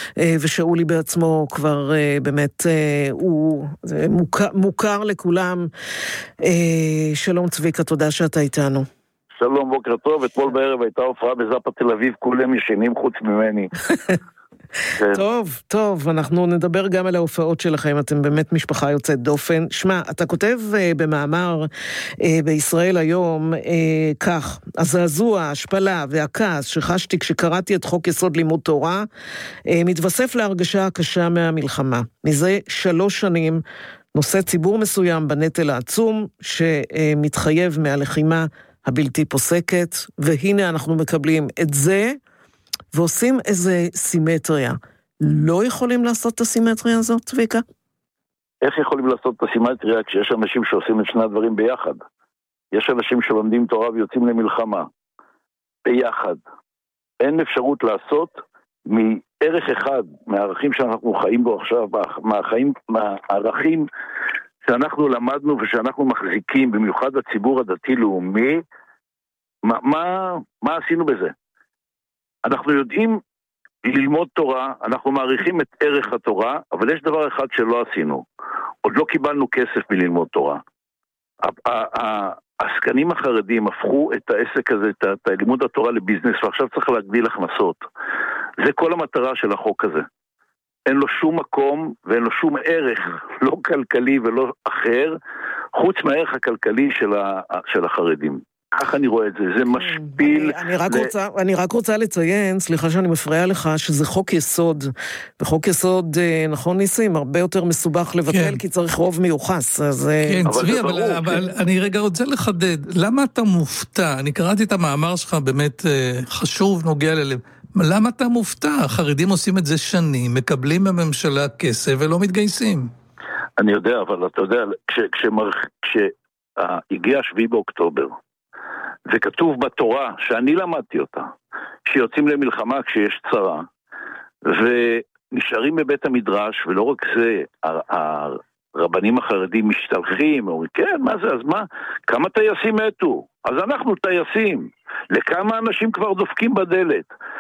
ושאולי בעצמו כבר באמת הוא מוכר לכולם. שלום צביקה, תודה שאתה איתנו. שלום, בוקר טוב. אתמול בערב הייתה הופעה בזאפה תל אביב, כולם ישנים חוץ ממני. טוב, אנחנו נדבר גם על ההופעות שלכם, אתם באמת משפחה יוצאת דופן. שמע, אתה כותב במאמר בישראל היום כך: הזעזוע, ההשפלה והכעס שחשתי כשקראתי את חוק יסוד לימוד תורה, מתווסף להרגשה הקשה מהמלחמה. מזה 3 שנים נושא ציבור מסוים בנטל העצום שמתחייב מהלחימה הבלתי פוסקת, והנה אנחנו מקבלים את זה, ועושים איזה סימטריה. לא יכולים לעשות את הסימטריה הזאת, צביקה? איך יכולים לעשות את הסימטריה כשיש אנשים שעושים את שני הדברים ביחד? יש אנשים שלומדים תורה ויוצאים למלחמה ביחד. אין אפשרות לעשות מערך אחד, מהערכים שאנחנו חיים בו עכשיו, מהערכים שאנחנו למדנו ושאנחנו מחזיקים, במיוחד הציבור הדתי-לאומי, מה עשינו בזה? אנחנו יודעים ללמוד תורה, אנחנו מעריכים את ערך התורה, אבל יש דבר אחד שלא עשינו. עוד לא קיבלנו כסף מללמוד תורה. העסקנים החרדים הפכו את העסק הזה, את לימוד התורה לביזנס, ועכשיו צריך להגדיל הכנסות. זה כל המטרה של החוק הזה. אין לו שום מקום ואין לו שום ערך, לא כלכלי ולא אחר, חוץ מהערך הכלכלי של החרדים. כך אני רואה את זה, זה משפיל. אני רק רוצה לציין, סליחה שאני מפריעה לך, שזה חוק יסוד, וחוק יסוד, נכון ניסים, הרבה יותר מסובך לבטל, כי צריך רוב מיוחס. כן, צבי, אבל אני רגע רוצה לחדד, למה אתה מופתע? אני קראתי את המאמר שלך, באמת חשוב, נוגע ללב. למה אתה מופתע? החרדים עושים את זה שנים, מקבלים בממשלה כסף ולא מתגייסים. אני יודע, אבל אתה יודע, כשהגיע 7 באוקטובר, וכתוב בתורה, שאני למדתי אותה, שיוצאים למלחמה כשיש צרה, ונשארים בבית המדרש, ולא רק זה, הרבנים החרדים משתלחים, אומרים, כן, מה זה, אז מה? כמה טייסים מתו? אז אנחנו טייסים. לכמה אנשים כבר דופקים בדלת?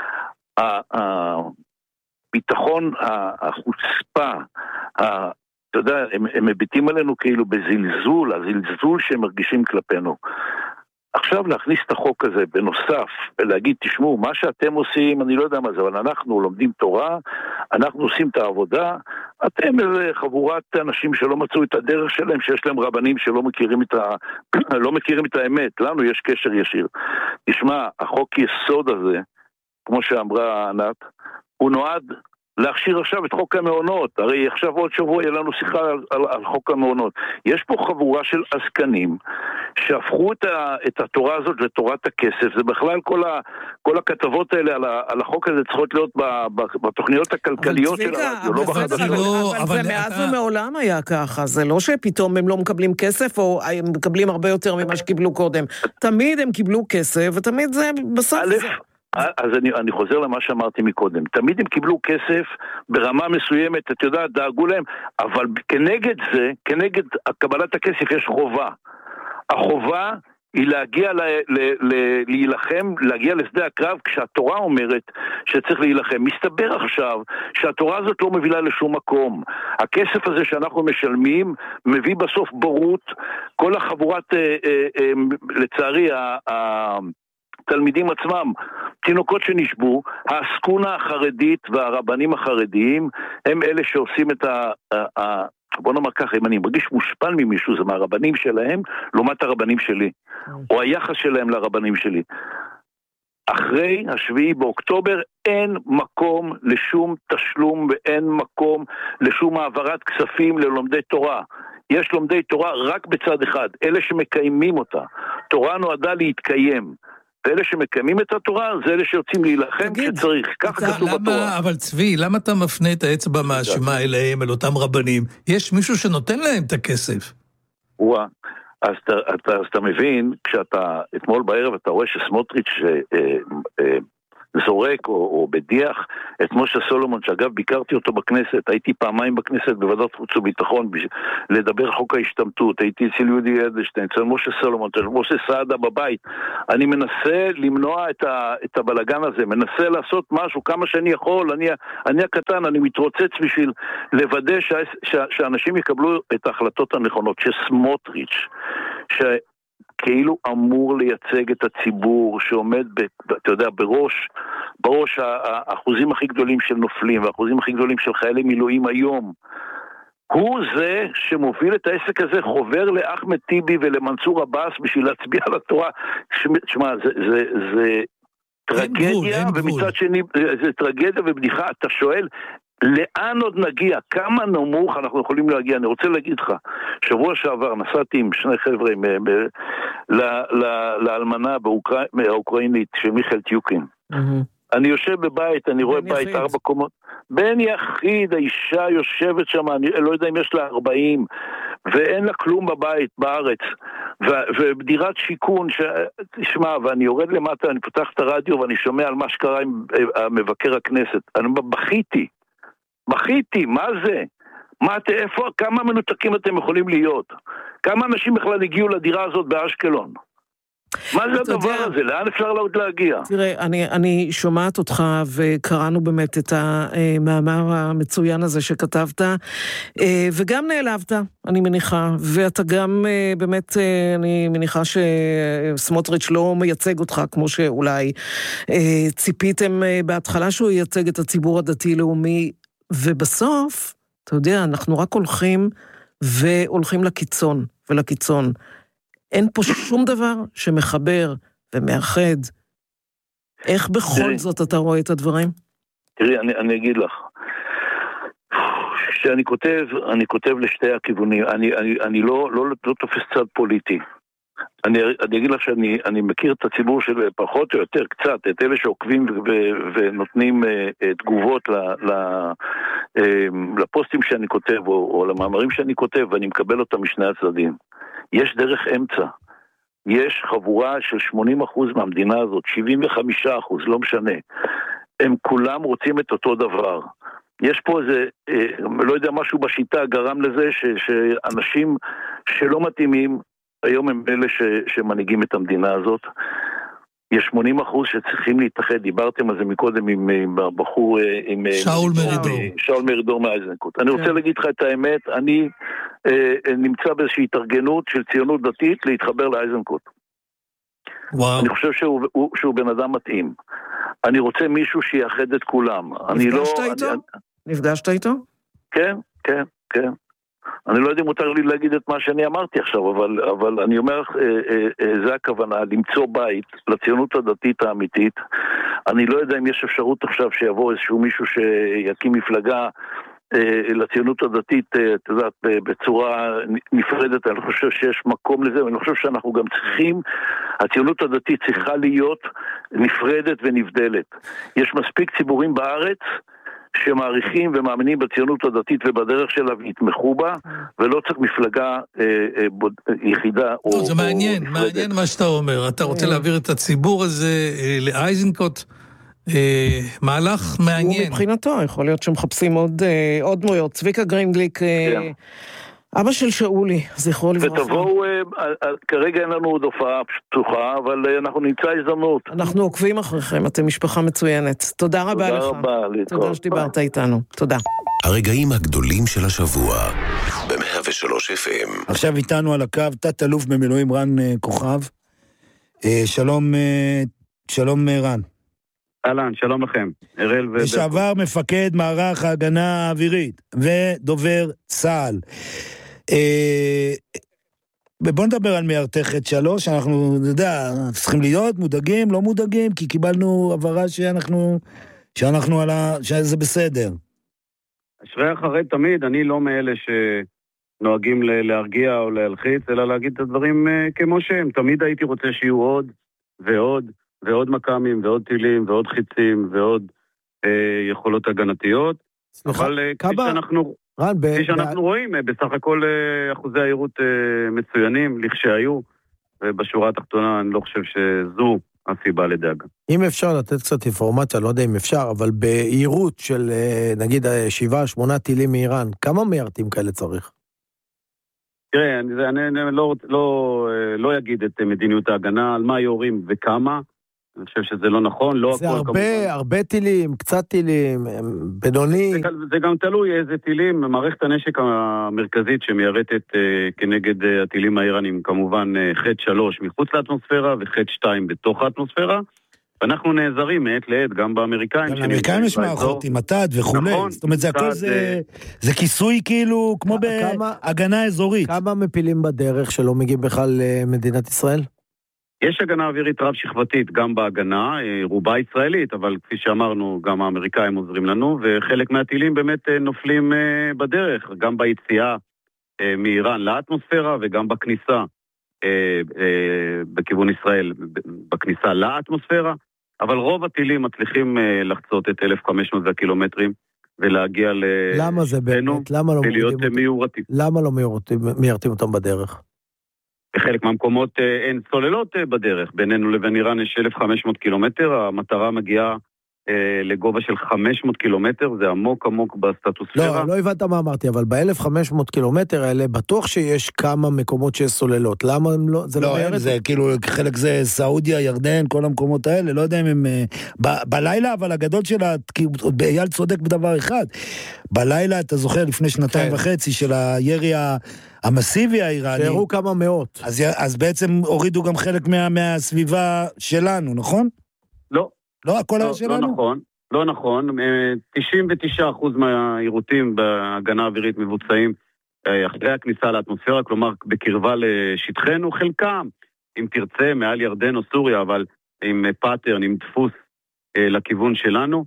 הביטחון, החוצפה, אתה יודע, הם מביטים עלינו כאילו בזלזול, הזלזול שהם מרגישים כלפינו. עכשיו להכניס את החוק הזה בנוסף, ולהגיד, תשמעו, מה שאתם עושים, אני לא יודע מה זה, אבל אנחנו לומדים תורה, אנחנו עושים את העבודה, אתם איזה חבורת אנשים שלא מצאו את הדרך שלהם, שיש להם רבנים שלא מכירים לא מכירים את האמת, לנו יש קשר ישיר. תשמע, החוק יסוד הזה, כמו שאמרה ענת, הוא נועד להכשיר עכשיו את חוק המעונות. הרי עכשיו עוד שבוע יהיה לנו שיחה על חוק המעונות. יש פה חבורה של עסקנים שהפכו את התורה הזאת לתורת הכסף. זה בכלל כל הכתבות האלה על החוק הזה צריכות להיות בתוכניות הכלכליות של הרדיו, לא בחדשות. אבל זה מאז ומעולם היה ככה. זה לא שפתאום הם לא מקבלים כסף, או הם מקבלים הרבה יותר ממה שקיבלו קודם. תמיד הם קיבלו כסף, ותמיד זה בסוף זה. אז אני חוזר למה שאמרתי מקודם. תמיד הם קיבלו כסף ברמה מסוימת, אתה יודע, דאגו להם, אבל כנגד זה, כנגד קבלת הכסף יש חובה. החובה היא להגיע להילחם, להגיע לשדה הקרב, כשהתורה אומרת שצריך להילחם. מסתבר עכשיו שהתורה הזאת לא מובילה לשום מקום. הכסף הזה שאנחנו משלמים מביא בסוף בורות. כל החבורת, לצערי, תלמידים עצמם, תינוקות שנשבו, העסקונה החרדית והרבנים החרדיים, הם אלה שעושים את בוא נאמר ככה, אם אני מרגיש מושפל ממישהו, זה מהרבנים שלהם, לעומת הרבנים שלי, או היחס שלהם לרבנים שלי. אחרי 7 באוקטובר אין מקום לשום תשלום, ואין מקום לשום העברת כספים ללומדי תורה. יש לומדי תורה רק בצד אחד, אלה שמקיימים אותה. תורה נועדה להתקיים. ואלה שמקיימים את התורה, זה אלה שיוצאים להילחם כשצריך. כך כתוב בתורה. אבל צבי, למה אתה מפנה את האצבע מאשימה אליהם, אל אותם רבנים? יש מישהו שנותן להם את הכסף. אז אתה מבין, כשאתה, אתמול בערב אתה רואה שסמוטריץ' זורק או בדיח את משה סולומון, שאגב ביקרתי אותו בכנסת, הייתי פעמיים בכנסת בוועדת חוץ וביטחון לדבר חוק ההשתמטות, הייתי אצל יהודי אדלשטיין, אצל משה סולומון, אצל משה סעדה בבית. אני מנסה למנוע את הבלגן הזה, מנסה לעשות משהו כמה שאני יכול, אני הקטן, אני מתרוצץ בשביל לוודא שאנשים יקבלו את ההחלטות הנכונות, שסמוטריץ' כאילו אמור לייצג את הציבור שעומד, אתה יודע, בראש האחוזים הכי גדולים של נופלים והאחוזים הכי גדולים של חיילי מילואים היום, הוא זה שמוביל את העסק הזה, חובר לאחמד טיבי ולמנסור עבאס בשביל להצביע על התורה. תשמע, זה טרגדיה, ומצד שני זה טרגדיה ובדיחה. אתה שואל, לאן עוד נגיע? כמה נמוך אנחנו יכולים להגיע? אני רוצה להגיד לך, שבוע שעבר נסעתי עם שני חבר'ה לאלמנה האוקראינית של מיכאל טיוקין. אני יושב בבית, אני רואה בית 4 קומות. בן יחיד, האישה יושבת שם, אני לא יודע אם יש לה 40, ואין לה כלום בבית, בארץ. ובדירת שיכון, תשמע, ואני יורד למטה, אני פותח את הרדיו ואני שומע על מה שקרה עם מבקר הכנסת. אני בכיתי, מה זה? איפה, כמה מנותקים אתם יכולים להיות? כמה אנשים בכלל הגיעו לדירה הזאת באשקלון? מה זה הדבר הזה? לאן אפשר עוד להגיע? תראה, אני שומעת אותך, וקראנו באמת את המאמר המצוין הזה שכתבת, וגם נעלבת, אני מניחה, ואתה גם באמת, אני מניחה שסמוטריץ' לא מייצג אותך, כמו שאולי ציפיתם בהתחלה שהוא ייצג את הציבור הדתי-לאומי, ובסוף, אתה יודע, אנחנו רק הולכים לקיצון ולקיצון. אין פה שום דבר שמחבר ומאחד. איך בכל זאת אתה רואה את הדברים? תראי, אני אגיד לך. שאני כותב לשתי הכיוונים. אני לא תופס צד פוליטי. אני אגיד לך שאני מכיר את הציבור של פחות או יותר קצת, את אלה שעוקבים ונותנים תגובות לפוסטים שאני כותב או למאמרים שאני כותב, ואני מקבל אותם משני הצדדים. יש דרך אמצע. יש חבורה של 80% מהמדינה הזאת, 75%, לא משנה. הם כולם רוצים את אותו דבר. יש פה איזה, לא יודע, משהו בשיטה גרם לזה שאנשים שלא מתאימים, היום הם אלה שמנהיגים את המדינה הזאת. יש 80% שצריכים להתאחד, דיברתם על זה מקודם עם הבחור, עם שאול מרידור מאיזנקוט. אני רוצה להגיד לך את האמת, אני נמצא באיזושהי התארגנות של ציונות דתית להתחבר לאיזנקוט. אני חושב שהוא בן אדם מתאים. אני רוצה מישהו שיאחד את כולם. נפגשת איתו? כן. אני לא יודע אם מותר לי להגיד את מה שאני אמרתי עכשיו, אבל אני אומר, זה הכוונה, למצוא בית לציונות הדתית האמיתית. אני לא יודע אם יש אפשרות עכשיו שיבוא איזשהו מישהו שיקים מפלגה לציונות הדתית, אתה יודעת, בצורה נפרדת. אני חושב שיש מקום לזה, ואני חושב שאנחנו גם צריכים, הציונות הדתית צריכה להיות נפרדת ונבדלת. יש מספיק ציבורים בארץ שמעריכים ומאמינים בציונות הדתית ובדרך שלה ויתמכו בה, ולא צריך מפלגה יחידה. זה מעניין מה שאתה אומר. אתה רוצה להעביר את הציבור הזה לאיזנקוט, מהלך מעניין. מבחינתו, יכול להיות שמחפשים עוד דמויות. צביקה גרינגליק, אבא של שאולי, זכרו לברכה. ותבואו, כרגע אין לנו עוד הופעה פתוחה, אבל אנחנו נמצא הזדמנות. אנחנו עוקבים אחריכם, אתם משפחה מצוינת. תודה רבה לך. תודה רבה. תודה שדיברת איתנו. תודה. הרגעים הגדולים של השבוע, ב-103 FM. עכשיו איתנו על הקו, תת-אלוף במילואים רן כוכב. שלום רן. אהלן, שלום לכם. לשעבר מפקד מערך ההגנה האווירית ודובר צה"ל. בוא נדבר על מארתכת 3, אנחנו צריכים להיות מודאגים, לא מודאגים, כי קיבלנו הבהרה שזה בסדר. אשרי אחרי תמיד, אני לא מאלה שנוהגים להרגיע או להלחיץ, אלא להגיד את הדברים כמו שהם. תמיד הייתי רוצה שיהיו עוד ועוד מקמים ועוד טילים ועוד חיצים ועוד יכולות הגנתיות. אבל כפי שאנחנו רואים, בסך הכל אחוזי העירות מצוינים, לכשהיו, ובשורה התחתונה אני לא חושב שזו הסיבה לדאגה. אם אפשר לתת קצת אינפורמציה, לא יודע אם אפשר, אבל בהירות של נגיד 7-8 טילים מאיראן, כמה מיירטים כאלה צריך? תראה, אני לא אגיד את מדיניות ההגנה, על מה יורים וכמה, אני חושב שזה לא נכון, לא זה הרבה טילים, קצת טילים, בינוני. זה גם תלוי איזה טילים, מערכת הנשק המרכזית שמיירטת כנגד הטילים האיראנים, כמובן חד 3 מחוץ לאטמוספירה וחד 2 בתוך האטמוספירה, ואנחנו נעזרים מעת לעת, גם באמריקאים. גם לאמריקאים יש מערכות עם מתד וכולי, זאת אומרת, זה הכל זה כיסוי כאילו, כמו בהגנה אזורית. כמה מפילים בדרך שלא מגיעים בכלל למדינת ישראל? יש הגנה אווירית רב-שכבתית גם בהגנה, רובה ישראלית, אבל כפי שאמרנו, גם האמריקאים עוזרים לנו, וחלק מהטילים באמת נופלים בדרך, גם ביציאה מאיראן לאטמוספירה, וגם בכניסה בכיוון ישראל, בכניסה לאטמוספירה, אבל רוב הטילים מצליחים לחצות את 1,500 קילומטרים, ולהגיע למה זה באמת? ולהיות מיורטים. למה לא מיירטים אותם בדרך? בחלק מהמקומות אין סוללות בדרך, בינינו לבין איראן יש 1,500 קילומטר, המטרה מגיעה לגובה של 500 קילומטר, זה עמוק עמוק בסטטוספירה. לא הבנת מה אמרתי, אבל ב-1,500 קילומטר האלה, בטוח שיש כמה מקומות שיש סוללות, למה הם לא? לא, זה כאילו, חלק זה סעודיה, ירדן, כל המקומות האלה, לא יודע אם הם... בלילה, אבל הגדול שלה, אייל צודק בדבר אחד, בלילה, אתה זוכר, לפני 2.5 של הירי המסיבי האיראני. שהראו כמה מאות. אז בעצם הורידו גם חלק מהסביבה שלנו, נכון? לא. לא, הכל היה שלנו? לא נכון. 99% מהעירותים בהגנה האווירית מבוצעים אחרי הכניסה לאטמוספירה, כלומר בקרבה לשטחנו, חלקם, אם תרצה, מעל ירדן או סוריה, אבל עם פאטרן, עם דפוס לכיוון שלנו.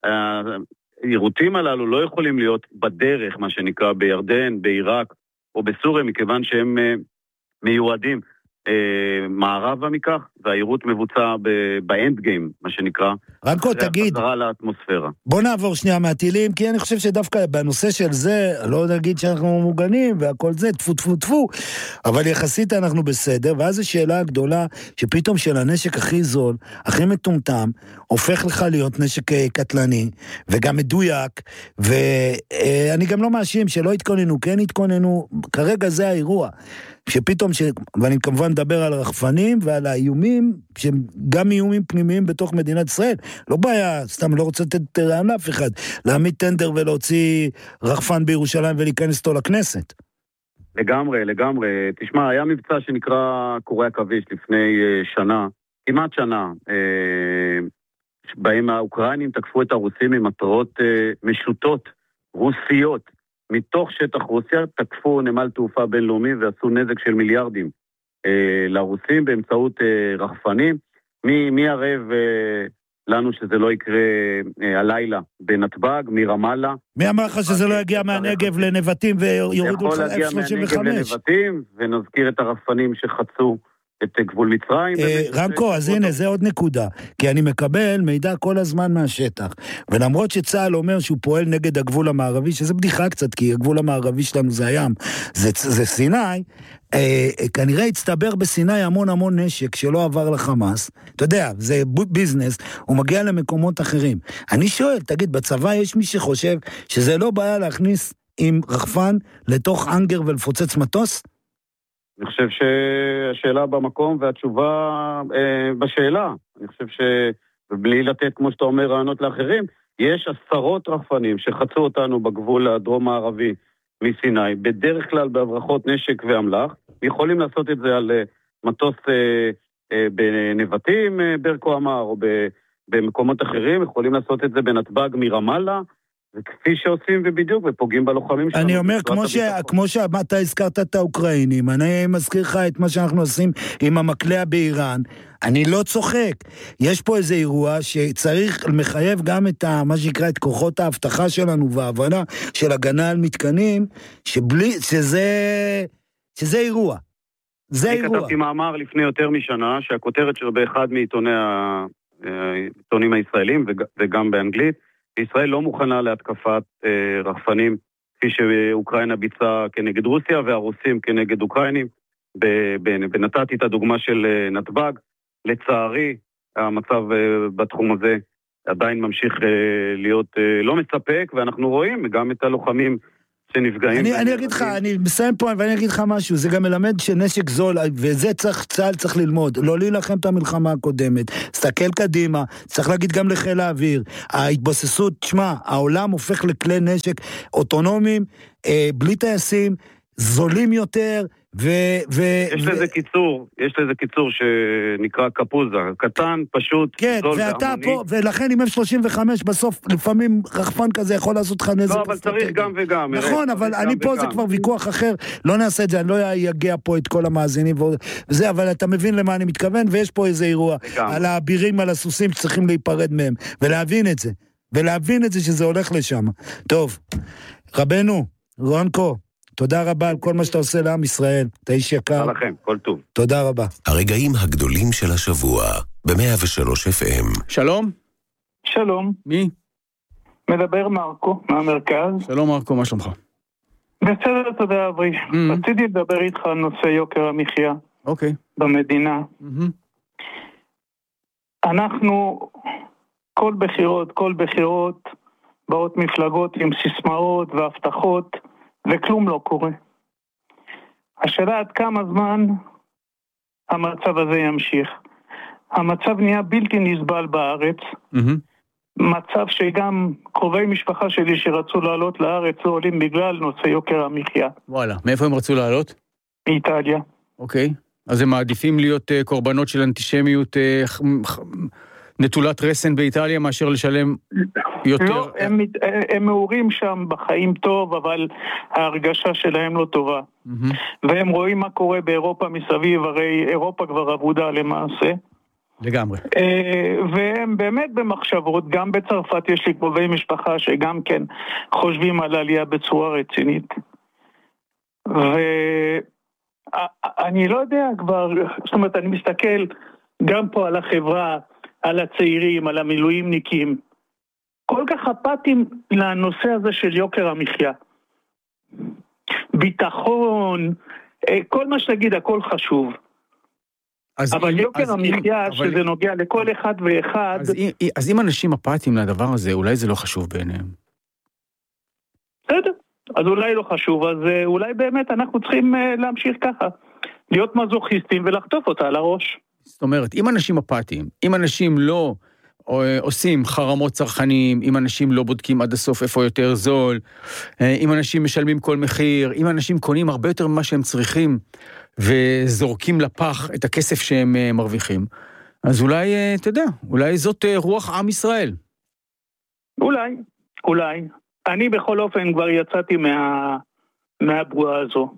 העירותים הללו לא יכולים להיות בדרך, מה שנקרא, בירדן, בעיראק או בסוריה, מכיוון שהם מיועדים מערבה מכך, והעירות מבוצע באנד גיים, מה שנקרא. רנקו, תגיד, בוא נעבור שנייה מהטילים, כי אני חושב שדווקא בנושא של זה, לא נגיד שאנחנו מוגנים, והכל זה, טפו טפו טפו, אבל יחסית אנחנו בסדר, ואז השאלה הגדולה, שפתאום של הנשק הכי זול, הכי מטומטם, הופך לך להיות נשק קטלני, וגם מדויק, ואני גם לא מאשים שלא התכוננו, כן התכוננו, כרגע זה האירוע. שפתאום, ואני כמובן מדבר על רחפנים ועל האיומים, שהם גם איומים פנימיים בתוך מדינת ישראל, לא בעיה, סתם לא רוצה לתת רעיון לאף אחד, להעמיד טנדר ולהוציא רחפן בירושלים ולהיכנס אותו לכנסת. לגמרי. תשמע, היה מבצע שנקרא קורי עכביש לפני שנה, כמעט שנה, בהם האוקראינים תקפו את הרוסים עם מטרות משוטות, רוסיות, מתוך שטח רוסיה תקפו נמל תעופה בינלאומי ועשו נזק של מיליארדים לרוסים באמצעות רחפנים. מי ערב לנו שזה לא יקרה הלילה בנתב"ג, מרמאללה? מי אמר לך שזה לא יגיע מהנגב לנבטים ויורידו לך F-35? יכול להגיע מהנגב לנבטים, ונזכיר את הרחפנים שחצו את גבול מצרים. רמקו, אז הנה, זה עוד נקודה. כי אני מקבל מידע כל הזמן מהשטח. ולמרות שצה"ל אומר שהוא פועל נגד הגבול המערבי, שזה בדיחה קצת, כי הגבול המערבי שלנו זה הים, זה סיני, כנראה הצטבר בסיני המון נשק שלא עבר לחמאס. אתה יודע, זה ביזנס, הוא מגיע למקומות אחרים. אני שואל, תגיד, בצבא יש מי שחושב שזה לא בעיה להכניס עם רחפן לתוך אנגר ולפוצץ מטוס? אני חושב שהשאלה במקום והתשובה בשאלה. אני חושב שבלי לתת, כמו שאתה אומר, רעיונות לאחרים, יש עשרות רחפנים שחצו אותנו בגבול הדרום-מערבי מסיני, בדרך כלל בהברחות נשק ואמל"ח, יכולים לעשות את זה על מטוס בנבטים, ברקו אמר, או במקומות אחרים, יכולים לעשות את זה בנתב"ג מרמאללה, וכפי שעושים ובדיוק, ופוגעים בלוחמים שלנו. אני אומר, כמו שאתה הזכרת את האוקראינים, אני מזכיר לך את מה שאנחנו עושים עם המקלע באיראן, אני לא צוחק. יש פה איזה אירוע שצריך מחייב גם את מה שנקרא את כוחות ההבטחה שלנו, וההבנה של הגנה על מתקנים, שזה אירוע. זה אירוע. אני כתבתי מאמר לפני יותר משנה, שהכותרת שלו באחד מעיתונים הישראלים, וגם באנגלית, ישראל לא מוכנה להתקפת רחפנים, כפי שאוקראינה ביצעה כנגד רוסיה, והרוסים כנגד אוקראינים, ונתתי את הדוגמה של נתב"ג. לצערי, המצב בתחום הזה עדיין ממשיך להיות לא מספק, ואנחנו רואים גם את הלוחמים שנפגעים. אני אגיד לך, אני מסיים פה ואני אגיד לך משהו, זה גם מלמד שנשק זול, וזה צה"ל צריך ללמוד, לא להילחם את המלחמה הקודמת, תסתכל קדימה, צריך להגיד גם לחיל האוויר, ההתבססות, תשמע, העולם הופך לכלי נשק אוטונומיים, בלי טייסים, זולים יותר, יש לזה קיצור שנקרא קפוזה, קטן, פשוט, כן, ואתה פה, ולכן עם F-35 בסוף לפעמים רחפן כזה יכול לעשות לך נזק. לא, אבל צריך גם וגם. נכון, אבל אני פה זה כבר ויכוח אחר, לא נעשה את זה, אני לא אגיע פה את כל המאזינים וזה, אבל אתה מבין למה אני מתכוון, ויש פה איזה אירוע על האבירים, על הסוסים שצריכים להיפרד מהם, ולהבין את זה שזה הולך לשם. טוב, רבנו, רונקו, תודה רבה על כל מה שאתה עושה לעם ישראל. אתה איש יקר. תודה לכם, כל טוב. תודה רבה. הרגעים הגדולים של השבוע, ב-103 FM. שלום. שלום. מי? מדבר מרקו, מהמרכז. שלום מרקו, מה שלומך? בסדר, תודה אברי. רציתי לדבר איתך על נושא יוקר המחיה. אוקיי. במדינה. אנחנו, כל בחירות, באות מפלגות עם סיסמאות והבטחות, וכלום לא קורה. השאלה עד כמה זמן המצב הזה ימשיך. המצב נהיה בלתי נסבל בארץ. מצב שגם קרובי משפחה שלי שרצו לעלות לארץ לא עולים בגלל נושא יוקר המחיה. וואלה, מאיפה הם רצו לעלות? מאיטליה. אוקיי, אז הם מעדיפים להיות קורבנות של אנטישמיות נטולת רסן באיטליה מאשר לשלם יותר... לא, הם מעורים שם בחיים טוב, אבל ההרגשה שלהם לא טובה. והם רואים מה קורה באירופה מסביב, הרי אירופה כבר עבודה למעשה. לגמרי. והם באמת במחשבות, גם בצרפת יש לי קרובי משפחה שגם כן חושבים על עלייה בצורה רצינית. ואני לא יודע כבר, זאת אומרת, אני מסתכל גם פה על החברה, על הצעירים, על המילואימניקים, כל כך אפתיים לנושא הזה של יוקר המחיה. ביטחון, כל מה שתגיד, הכל חשוב. אבל יוקר המחיה, שזה נוגע לכל אחד ואחד... אז אם אנשים אפתיים לדבר הזה, אולי זה לא חשוב בעיניהם. בסדר, אז אולי לא חשוב, אז אולי באמת אנחנו צריכים להמשיך ככה, להיות מזוכיסטים ולחטוף אותה על הראש. זאת אומרת, אם אנשים אפתיים, אם אנשים לא עושים חרמות צרכניים, אם אנשים לא בודקים עד הסוף איפה יותר זול, אם אנשים משלמים כל מחיר, אם אנשים קונים הרבה יותר ממה שהם צריכים, וזורקים לפח את הכסף שהם מרוויחים, אז אולי, אתה יודע, אולי זאת רוח עם ישראל. אולי. אני בכל אופן כבר יצאתי מהבועה הזו.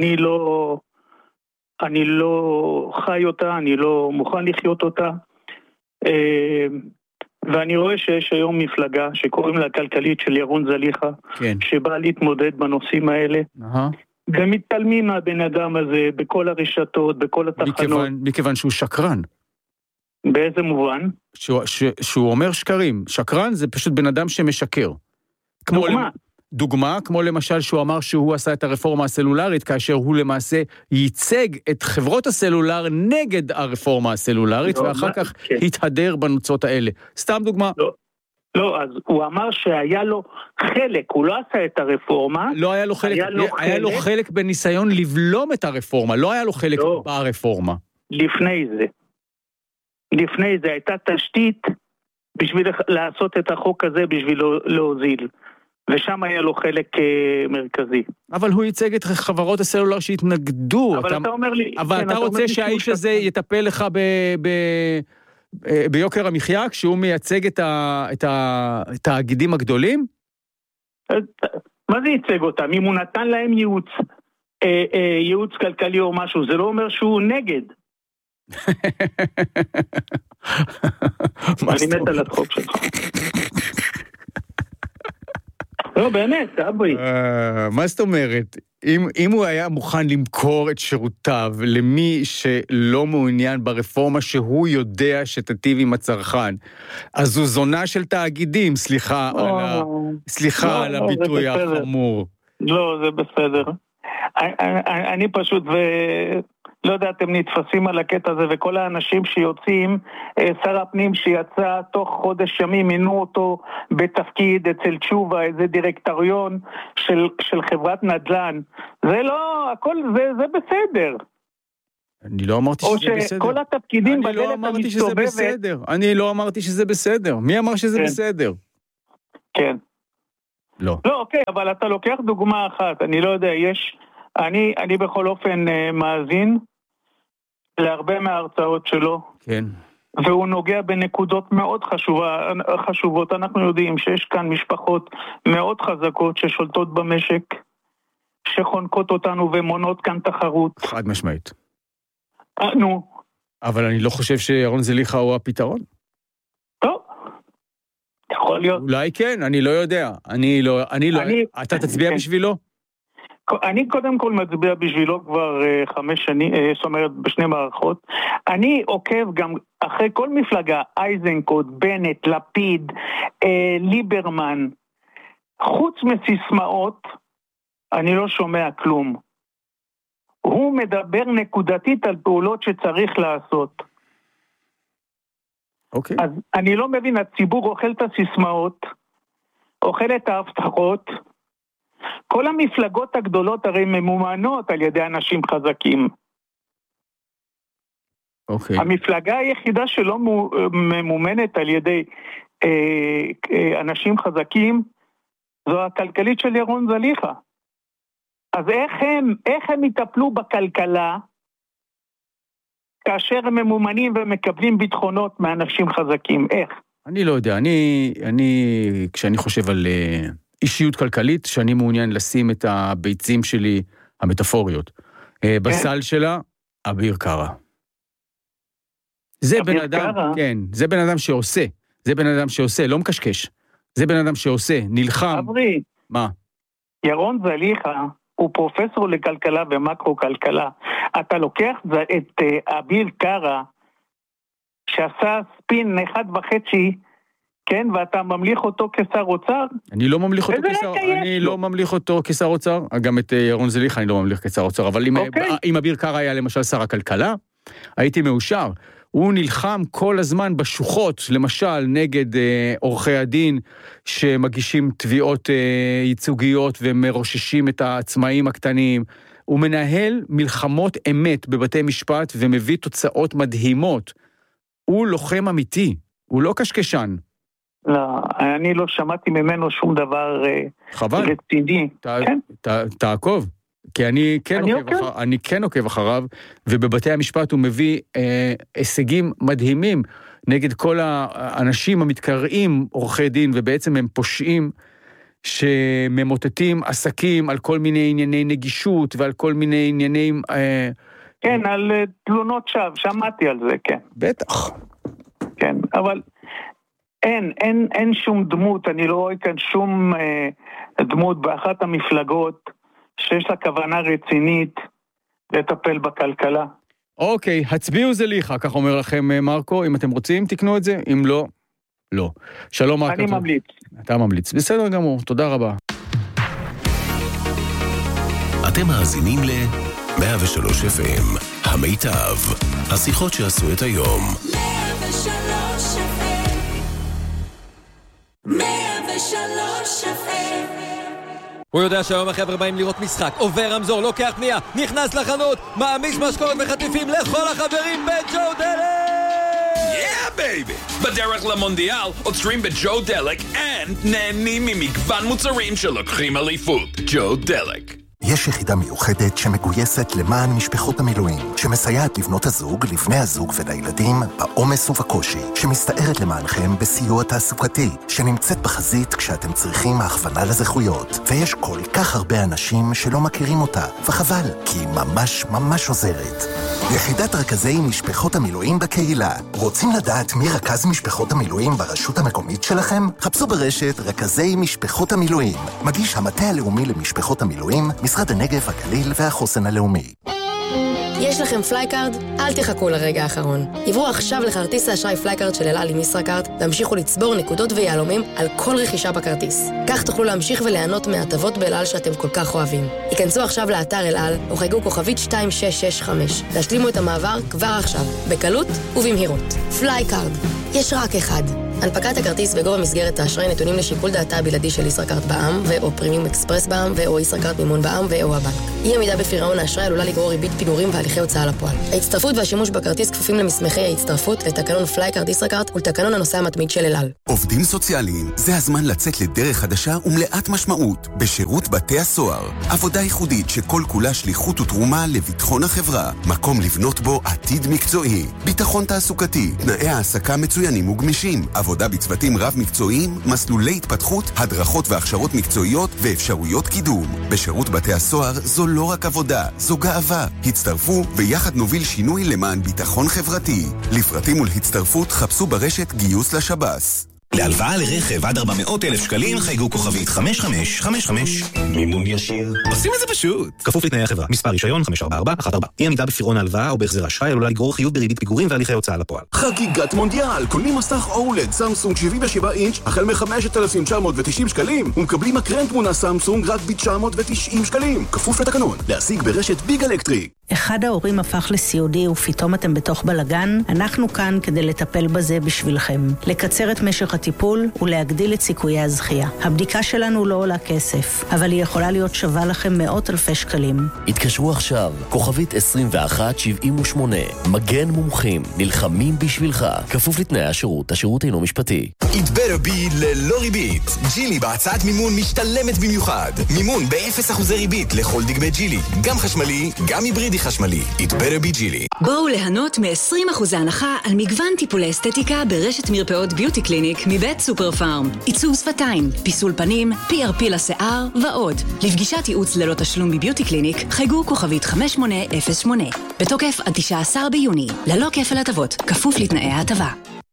אני לא חי אותה, אני לא מוכן לחיות אותה, ואני רואה שיש היום מפלגה שקוראים לה כלכלית של ירון זליכה, כן. שבאה להתמודד בנושאים האלה, ומתעלמים מהבן אדם הזה בכל הרשתות, בכל התחנות. מכיוון שהוא שקרן. באיזה מובן? שהוא אומר שקרים. שקרן זה פשוט בן אדם שמשקר. דוגמה, כמו למשל שהוא אמר שהוא עשה את הרפורמה הסלולרית, כאשר הוא למעשה ייצג את חברות הסלולר נגד הרפורמה הסלולרית, ואחר כך התהדר בנוצות האלה. סתם דוגמה. לא, אז הוא אמר שהיה לו חלק, הוא לא עשה את הרפורמה. לא היה לו חלק, היה לו חלק בניסיון לבלום את הרפורמה, לא היה לו חלק ברפורמה. לפני זה הייתה תשתית בשביל לעשות את החוק הזה בשביל להוזיל. ושם היה לו חלק מרכזי. אבל הוא ייצג את חברות הסלולר שהתנגדו. אבל אתה אומר לי... אבל אתה רוצה שהאיש הזה יטפל לך ביוקר המחיה, כשהוא מייצג את התאגידים הגדולים? מה זה ייצג אותם? אם הוא נתן להם ייעוץ כלכלי או משהו, זה לא אומר שהוא נגד. אני מת על הצחוק שלך. לא, באמת, אבוי. מה זאת אומרת? אם הוא היה מוכן למכור את שירותיו למי שלא מעוניין ברפורמה שהוא יודע שתטיב עם הצרכן, אז הוא זונה של תאגידים, סליחה על הביטוי החמור. לא, זה בסדר. אני פשוט, לא יודע, אתם נתפסים על הקטע הזה, וכל האנשים שיוצאים, שר הפנים שיצא תוך חודש ימים, מינו אותו בתפקיד אצל תשובה, איזה דירקטוריון של חברת נדל"ן. זה לא, הכל זה בסדר. אני לא אמרתי שזה בסדר. או שכל התפקידים בדלת המסתובבת... אני לא אמרתי שזה בסדר. מי אמר שזה בסדר? כן. לא. לא, אוקיי, אבל אתה לוקח דוגמה אחת, אני לא יודע, אני בכל אופן מאזין להרבה מההרצאות שלו. כן. והוא נוגע בנקודות מאוד חשובות. אנחנו יודעים שיש כאן משפחות מאוד חזקות ששולטות במשק, שחונקות אותנו ומונות כאן תחרות. חד משמעית. נו. אבל אני לא חושב שירון זליכה הוא הפתרון. טוב. יכול להיות. אולי כן, אני לא יודע. אתה תצביע בשבילו? אני קודם כל מצביע בשבילו כבר 5 שנים, זאת אומרת בשני מערכות. אני עוקב גם אחרי כל מפלגה, אייזנקוט, בנט, לפיד, ליברמן. חוץ מסיסמאות, אני לא שומע כלום. הוא מדבר נקודתית על פעולות שצריך לעשות. אוקיי. אז אני לא מבין, הציבור אוכל את הסיסמאות, אוכל את ההבטחות, כל המפלגות הגדולות הרי ממומנות על ידי אנשים חזקים. אוקיי. המפלגה היחידה שלא ממומנת על ידי אנשים חזקים, זו הכלכלית של ירון זליכה. אז איך הם יטפלו בכלכלה, כאשר הם ממומנים ומקבלים ביטחונות מאנשים חזקים? איך? אני לא יודע, כשאני חושב על אישיות כלכלית, שאני מעוניין לשים את הביצים שלי, המטאפוריות, בסל שלה, אביר קארה. זה בן אדם, כן, זה בן אדם שעושה, לא מקשקש, זה בן אדם שעושה, נלחם. אברי, מה? ירון זליכה הוא פרופסור לכלכלה ומקרו-כלכלה. אתה לוקח את אביר קארה, שעשה ספין 1.5, כן, ואתה ממליך אותו כשר אוצר? אני לא ממליך אותו כשר אוצר, גם את ירון זליכה אני לא ממליך כשר אוצר, אבל אם אביר קארה היה למשל שר הכלכלה, הייתי מאושר. הוא נלחם כל הזמן בשוחות, למשל נגד עורכי הדין שמגישים תביעות ייצוגיות ומרוששים את העצמאים הקטנים. הוא מנהל מלחמות אמת בבתי משפט ומביא תוצאות מדהימות. הוא לוחם אמיתי, הוא לא קשקשן. לא, אני לא שמעתי ממנו שום דבר רציני. תעקוב. כי אני כן עוקב אחריו, ובבתי המשפט הוא מביא הישגים מדהימים נגד כל האנשים המתקראים עורכי דין, ובעצם הם פושעים שממוטטים עסקים על כל מיני ענייני נגישות, ועל כל מיני עניינים... כן, על תלונות שווא, שמעתי על זה, כן. בטח. כן, אבל אין שום דמות, אני לא רואה כאן שום דמות באחת המפלגות, שיש לה כוונה רצינית לטפל בכלכלה. אוקיי, הצביעו זליכה, כך אומר לכם מרקו, אם אתם רוצים תקנו את זה, אם לא, לא. שלום מרקו. אני ממליץ. אתה ממליץ, בסדר גמור, תודה רבה. אתם מאזינים ל-103 FM, המיטב, השיחות שעשו את היום. 103 FM, 103 FM. הוא יודע שהיום החבר'ה באים לראות משחק, עובר רמזור, לוקח פנייה, נכנס לחנות, מעמיס משקאות וחטיפים לכל החברים בג'ו דלק! Yeah, baby! בדרך למונדיאל עוצרים בג'ו דלק and נהנים ממגוון מוצרים שלוקחים אליפות. ג'ו דלק. יש יחידה מיוחדת שמגויסת למען משפחות המילואים, שמסייעת לבנות הזוג, לבני הזוג ולילדים, בעומס ובקושי, שמסתערת למענכם בסיוע תעסוקתי, שנמצאת בחזית כשאתם צריכים הכוונה לזכויות, ויש כל כך הרבה אנשים שלא מכירים אותה, וחבל, כי היא ממש ממש עוזרת. יחידת רכזי משפחות המילואים בקהילה. רוצים לדעת מי רכז משפחות המילואים ברשות המקומית שלכם? חפשו ברשת רכזי משפחות המילואים. מגיש המטה הלאומי למשפחות המילואים, משרד הנגב, הגליל והחוסן הלאומי. יש לכם פלייקארד? אל תחכו לרגע האחרון. עברו עכשיו לכרטיס האשראי פלייקארד של אל על עם ישראכרט, והמשיכו לצבור נקודות ויהלומים על כל רכישה בכרטיס. כך תוכלו להמשיך וליהנות מהטבות באל על שאתם כל כך אוהבים. היכנסו עכשיו לאתר אל על, או חייגו כוכבית 2665. להשלימו את המעבר כבר עכשיו, בקלות ובמהירות. פלייקארד. יש רק אחד. הנפקת הכרטיס וגובה מסגרת האשראי נתונים לשיקול דעתה הבלעדי של ישראכרט בע"מ ו/או פרימיום אקספרס בע"מ ו/או ישראכרט מימון בע"מ ו/או הבנק. אי עמידה בפירעון האשראי עלולה לגרור ריבית פיגורים והליכי הוצאה לפועל. ההצטרפות והשימוש בכרטיס כפופים למסמכי ההצטרפות לתקנון פלייקארד ישראכרט ולתקנון הנוסע המתמיד של אל על. עובדים סוציאליים, זה הזמן לצאת לדרך חדשה ומלאת משמעות בשירות בתי הסוהר. עבודה ייחודית שכל כולה שליחות ותרומה לביטחון החברה. מקום לבנות בו עתיד מקצועי, ביטחון תעסוקתי, תנאי העסקה מצוינים וגמישים, עבודה בצוותים רב מקצועיים, מסלולי התפתחות, הדרכות והכשרות מקצועיות ואפשרויות קידום. בשירות בתי הסוהר זו לא רק עבודה, זו גאווה. הצטרפו ויחד נוביל שינוי למען ביטחון חברתי. לפרטים ולהצטרפות חפשו ברשת גיוס לשב"ס. להלוואה לרכב עד 400,000 שקלים חייגו כוכבית 5555. מימון ישיר. עושים את זה פשוט. כפוף לתנאי החברה. מספר רישיון 54414. אי עמידה בפירעון ההלוואה או בהחזר אשראי עלולה לגרור חיוב בריבית פיגורים והליכי הוצאה לפועל. חגיגת מונדיאל. קונים מסך אולד סמסונג 77 אינץ' החל מ-5,990 שקלים ומקבלים מקרן תמונה סמסונג רק ב-990 שקלים. כפוף לתקנון. להשיג ברשת ביג אלקטריק. אחד ההורים הפך לסיעודי ופתאום אתם בתוך בלגן, אנחנו כאן כדי לטפל בזה בשבילכם. לקצר את משך הטיפול ולהגדיל את סיכויי הזכייה. הבדיקה שלנו לא עולה כסף, אבל היא יכולה להיות שווה לכם מאות אלפי שקלים. התקשרו עכשיו, כוכבית 2178, מגן מומחים, נלחמים בשבילך. כפוף לתנאי השירות, השירות אינו משפטי. It better be ללא ריבית. ג'ילי בהצעת מימון משתלמת במיוחד. מימון ב-0% ריבית לכל דגמי ג'ילי. גם חשמלי, גם היברידי חשמלי. It better be ג'ילי. בואו ליהנות מ-20% הנחה על מגוון טיפולי אסתטיקה ברשת מרפאות ביוטי קליניק מבית סופר פארם. עיצוב שפתיים, פיסול פנים, PRP לשיער ועוד. לפגישת ייעוץ ללא תשלום בביוטי קליניק חייגו כוכבית 5808. בתוקף עד 19 ביוני. ללא כפל הטבות, כפוף לתנאי ההטבה.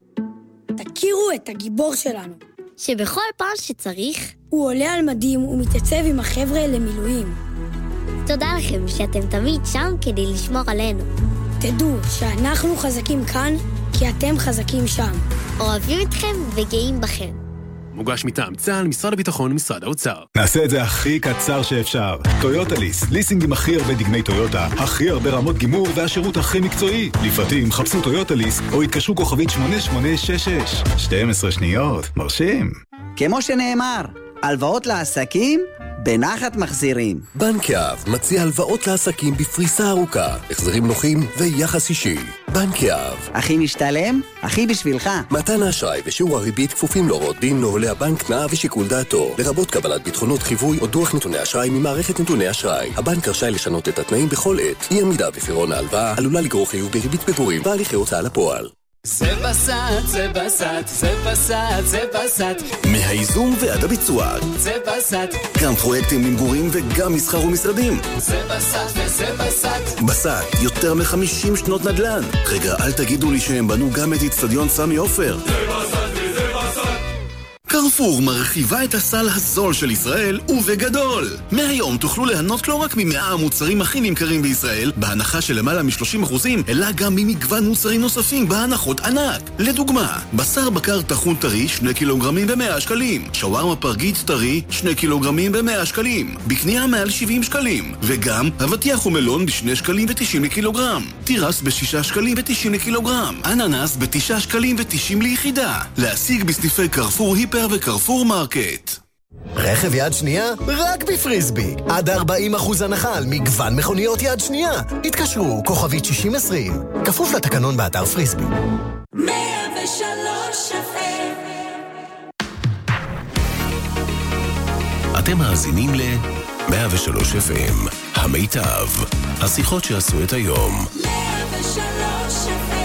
תכירו את הגיבור שלנו, שבכל פעם שצריך הוא עולה על מדים ומתייצב עם החבר'ה למילואים. תודה לכם שאתם תמיד שם כדי לשמור עלינו. תדעו שאנחנו חזקים כאן כי אתם חזקים שם. אוהבים אתכם וגאים בכם. מוגש מטעם צה"ל, משרד הביטחון ומשרד האוצר. נעשה את זה הכי קצר שאפשר. טויוטה ליס, ליסינג עם הכי הרבה דגמי טויוטה, הכי הרבה רמות גימור והשירות הכי מקצועי. לפרטים חפשו טויוטה ליס או התקשרו כוכבית 8866. 12 שניות, מרשים. כמו שנאמר, הלוואות לעסקים בנחת מחזירים. בנק יהב מציע הלוואות לעסקים בפריסה ארוכה, החזרים נוחים ויחס אישי. בנק יהב. הכי משתלם, הכי בשבילך. מתן האשראי ושיעור הריבית כפופים להוראות דין נוהלי הבנק, תנאיו ושיקול דעתו, לרבות קבלת ביטחונות חיווי או דוח נתוני אשראי ממערכת נתוני אשראי. הבנק רשאי לשנות את התנאים בכל עת. אי עמידה בפירעון ההלוואה עלולה לגרור חיוב בריבית פיגורים והליכי הוצאה לפועל. זה בסט, זה בסט, זה בסט, זה בסט. מהייזום ועד הביצוע. זה בסט. גם פרויקטים למגורים וגם מסחר ומשרדים. זה בסט וזה בסט. בסט, יותר מ-50 שנות נדל"ן. רגע, אל תגידו לי שהם בנו גם את אצטדיון סמי עופר. זה בסט וזה בסט. קרפור מרחיבה את הסל הזול של ישראל ובגדול. מהיום תוכלו ליהנות לא רק מ100 המוצרים הכי נמכרים בישראל, בהנחה של למעלה מ-30%, אלא גם ממגוון מוצרים נוספים בהנחות ענק. לדוגמה, בשר בקר טחון טרי 2 קילוגרמים ב100 שקלים, שווארמה פרגית טרי 2 קילוגרמים ב100 שקלים, בקנייה מעל 70 שקלים, וגם אבטיח ומלון ב2 שקלים ו90 לקילוגרם, תירס ב6 שקלים ו90 לקילוגרם, אננס ב9 שקלים ו90 ליחידה. להשיג בסניפי קרפור היפר וקרפור מרקט. רכב יד שנייה? רק בפריסבי. עד 40% הנחה על מגוון מכוניות יד שנייה. התקשרו, כוכבית 6020. כפוף לתקנון באתר פריסבי. 103 FM. אתם מאזינים ל-103 FM, המיטב, השיחות שעשו את היום. 103 FM.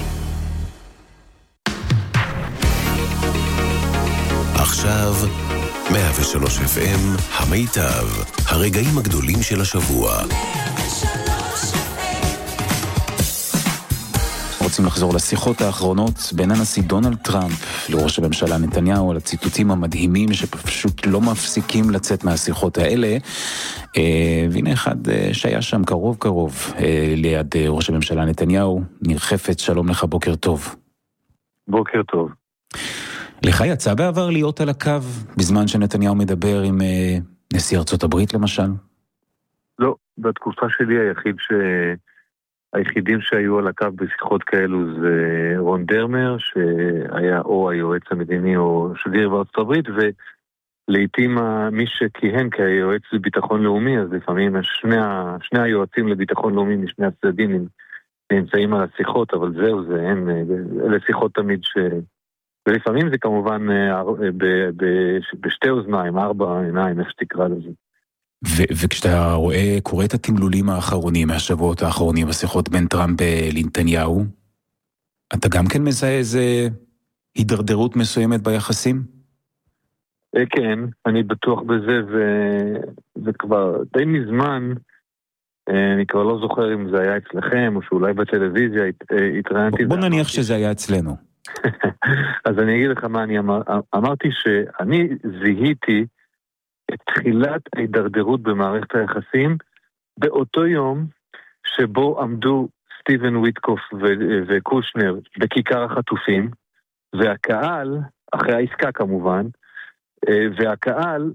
עכשיו 103 FM, המיטב, הרגעים הגדולים של השבוע. רוצים לחזור לשיחות האחרונות בין הנשיא דונלד טראמפ לראש הממשלה נתניהו על הציטוטים המדהימים שפשוט לא מפסיקים לצאת מהשיחות האלה. והנה אחד שהיה שם קרוב ליד ראש הממשלה נתניהו. ניר חפץ, שלום לך, בוקר טוב. בוקר טוב. לך יצא בעבר להיות על הקו בזמן שנתניהו מדבר עם נשיא ארצות הברית למשל? לא, בתקופה שלי היחידים שהיו על הקו בשיחות כאלו זה רון דרמר, שהיה או היועץ המדיני או שגריר בארצות הברית, ולעיתים מי שכיהן כיועץ לביטחון לאומי, אז לפעמים שני היועצים לביטחון לאומי משני הצדדים נמצאים על השיחות, אבל אלה שיחות תמיד ולפעמים זה כמובן בשתי אוזניים, 4 עיניים, איך שתקרא לזה. וכשאתה קורא את התמלולים האחרונים, מהשבועות האחרונים, השיחות בין טראמפ לנתניהו, אתה גם כן מזהה איזה הידרדרות מסוימת ביחסים? כן, אני בטוח בזה, וכבר די מזמן, אני כבר לא זוכר אם זה היה אצלכם, או שאולי בטלוויזיה התראיינתי. בוא נניח שזה היה אצלנו. אז אני אגיד לך מה אני אמרתי, שאני זיהיתי את תחילת ההידרדרות במערכת היחסים באותו יום שבו עמדו סטיבן וויטקוף וקושנר בכיכר החטופים, והקהל, אחרי העסקה כמובן, והקהל,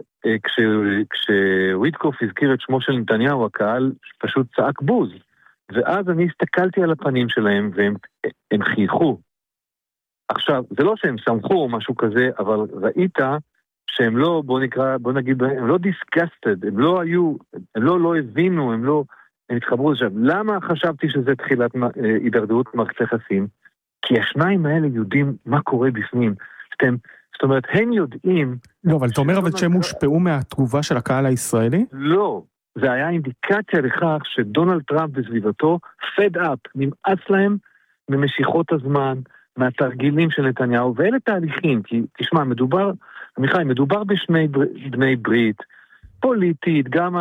כשוויטקוף הזכיר את שמו של נתניהו, הקהל פשוט צעק בוז. ואז אני הסתכלתי על הפנים שלהם והם חייכו. עכשיו, זה לא שהם שמחו או משהו כזה, אבל ראית שהם לא, בוא נגיד, הם לא disgusted, הם לא הבינו, הם התחברו עכשיו. למה חשבתי שזה תחילת הידרדרות במערכת יחסים? כי השניים האלה יודעים מה קורה בפנים. זאת אומרת, הם יודעים... לא, אבל אתה אומר אבל שהם הושפעו מהתגובה של הקהל הישראלי? לא, זה היה אינדיקציה לכך שדונלד טראמפ בסביבתו fed up, נמאס להם ממשיכות הזמן, מהתרגילים של נתניהו, ואלה תהליכים, כי תשמע, מדובר בשני בני ברית, פוליטית, גם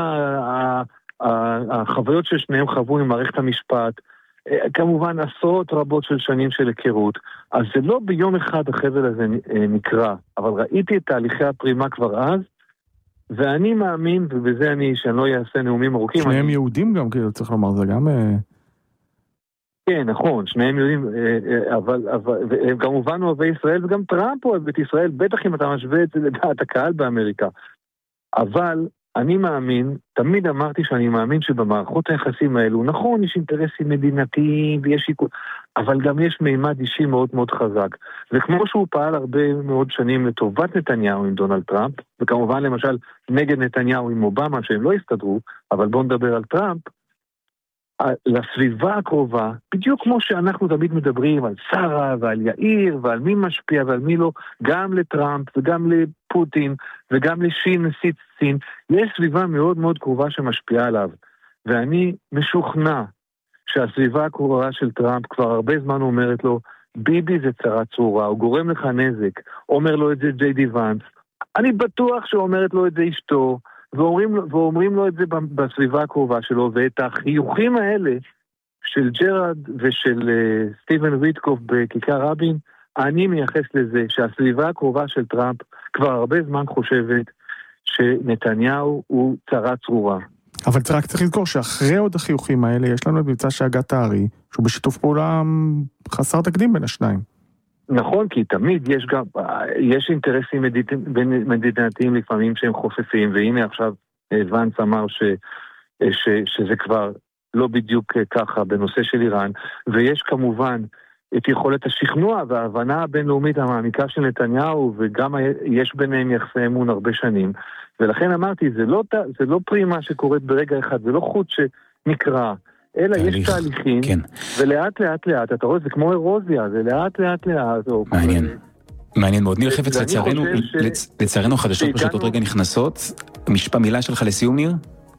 החוויות של שניהם חוו עם מערכת המשפט, כמובן עשרות רבות של שנים של היכרות, אז זה לא ביום אחד החבל הזה נקרא, אבל ראיתי את תהליכי הפרימה כבר אז, ואני מאמין, ובזה שאני לא אעשה נאומים ארוכים. שניהם יהודים גם, כאילו צריך לומר, זה גם... כן, נכון, שניהם יודעים, אבל הם כמובן אוהבי ישראל, וגם טראמפ אוהב את ישראל, בטח אם אתה משווה את זה לדעת הקהל באמריקה. אבל אני מאמין, תמיד אמרתי שאני מאמין שבמערכות היחסים האלו, נכון, יש אינטרסים מדינתיים, ויש שיקול, אבל גם יש מימד אישי מאוד מאוד חזק. וכמו שהוא פעל הרבה מאוד שנים לטובת נתניהו עם דונלד טראמפ, וכמובן למשל נגד נתניהו עם אובמה, שהם לא הסתדרו, אבל בואו נדבר על טראמפ, לסביבה הקרובה, בדיוק כמו שאנחנו תמיד מדברים על שרה ועל יאיר ועל מי משפיע ועל מי לא, גם לטראמפ וגם לפוטין וגם לשין נשיא סין, יש סביבה מאוד מאוד קרובה שמשפיעה עליו, ואני משוכנע שהסביבה הקרובה של טראמפ כבר הרבה זמן אומרת לו, ביבי זה צרה צרורה, הוא גורם לך נזק, אומר לו את זה ג'יי די ואנס, אני בטוח שאומרת לו את זה אשתו, ואומרים לו את זה בסביבה הקרובה שלו, ואת החיוכים האלה של ג'רארד ושל סטיבן וויטקוף בכיכר רבין, אני מייחס לזה שהסביבה הקרובה של טראמפ כבר הרבה זמן חושבת שנתניהו הוא צרה צרורה. אבל רק צריך לזכור שאחרי עוד החיוכים האלה יש לנו את מבצע שהגת הארי, שהוא בשיתוף פעולה חסר תקדים בין השניים. נכון, כי תמיד יש אינטרסים מדינתיים לפעמים שהם חופפים, והנה עכשיו ואנס אמר שזה כבר לא בדיוק ככה בנושא של איראן, ויש כמובן את יכולת השכנוע וההבנה הבינלאומית המעמיקה של נתניהו, וגם יש ביניהם יחסי אמון הרבה שנים, ולכן אמרתי, זה לא פרימה שקורית ברגע אחד, זה לא חוט שנקרא, אלא יש תהליכים, כן. ולאט לאט לאט, אתה רואה, זה כמו אירוזיה, זה לאט לאט לאט. מעניין מאוד. ניר חפץ, לצערנו חדשות פשוט עוד רגע נכנסות. מילה שלך לסיום, ניר?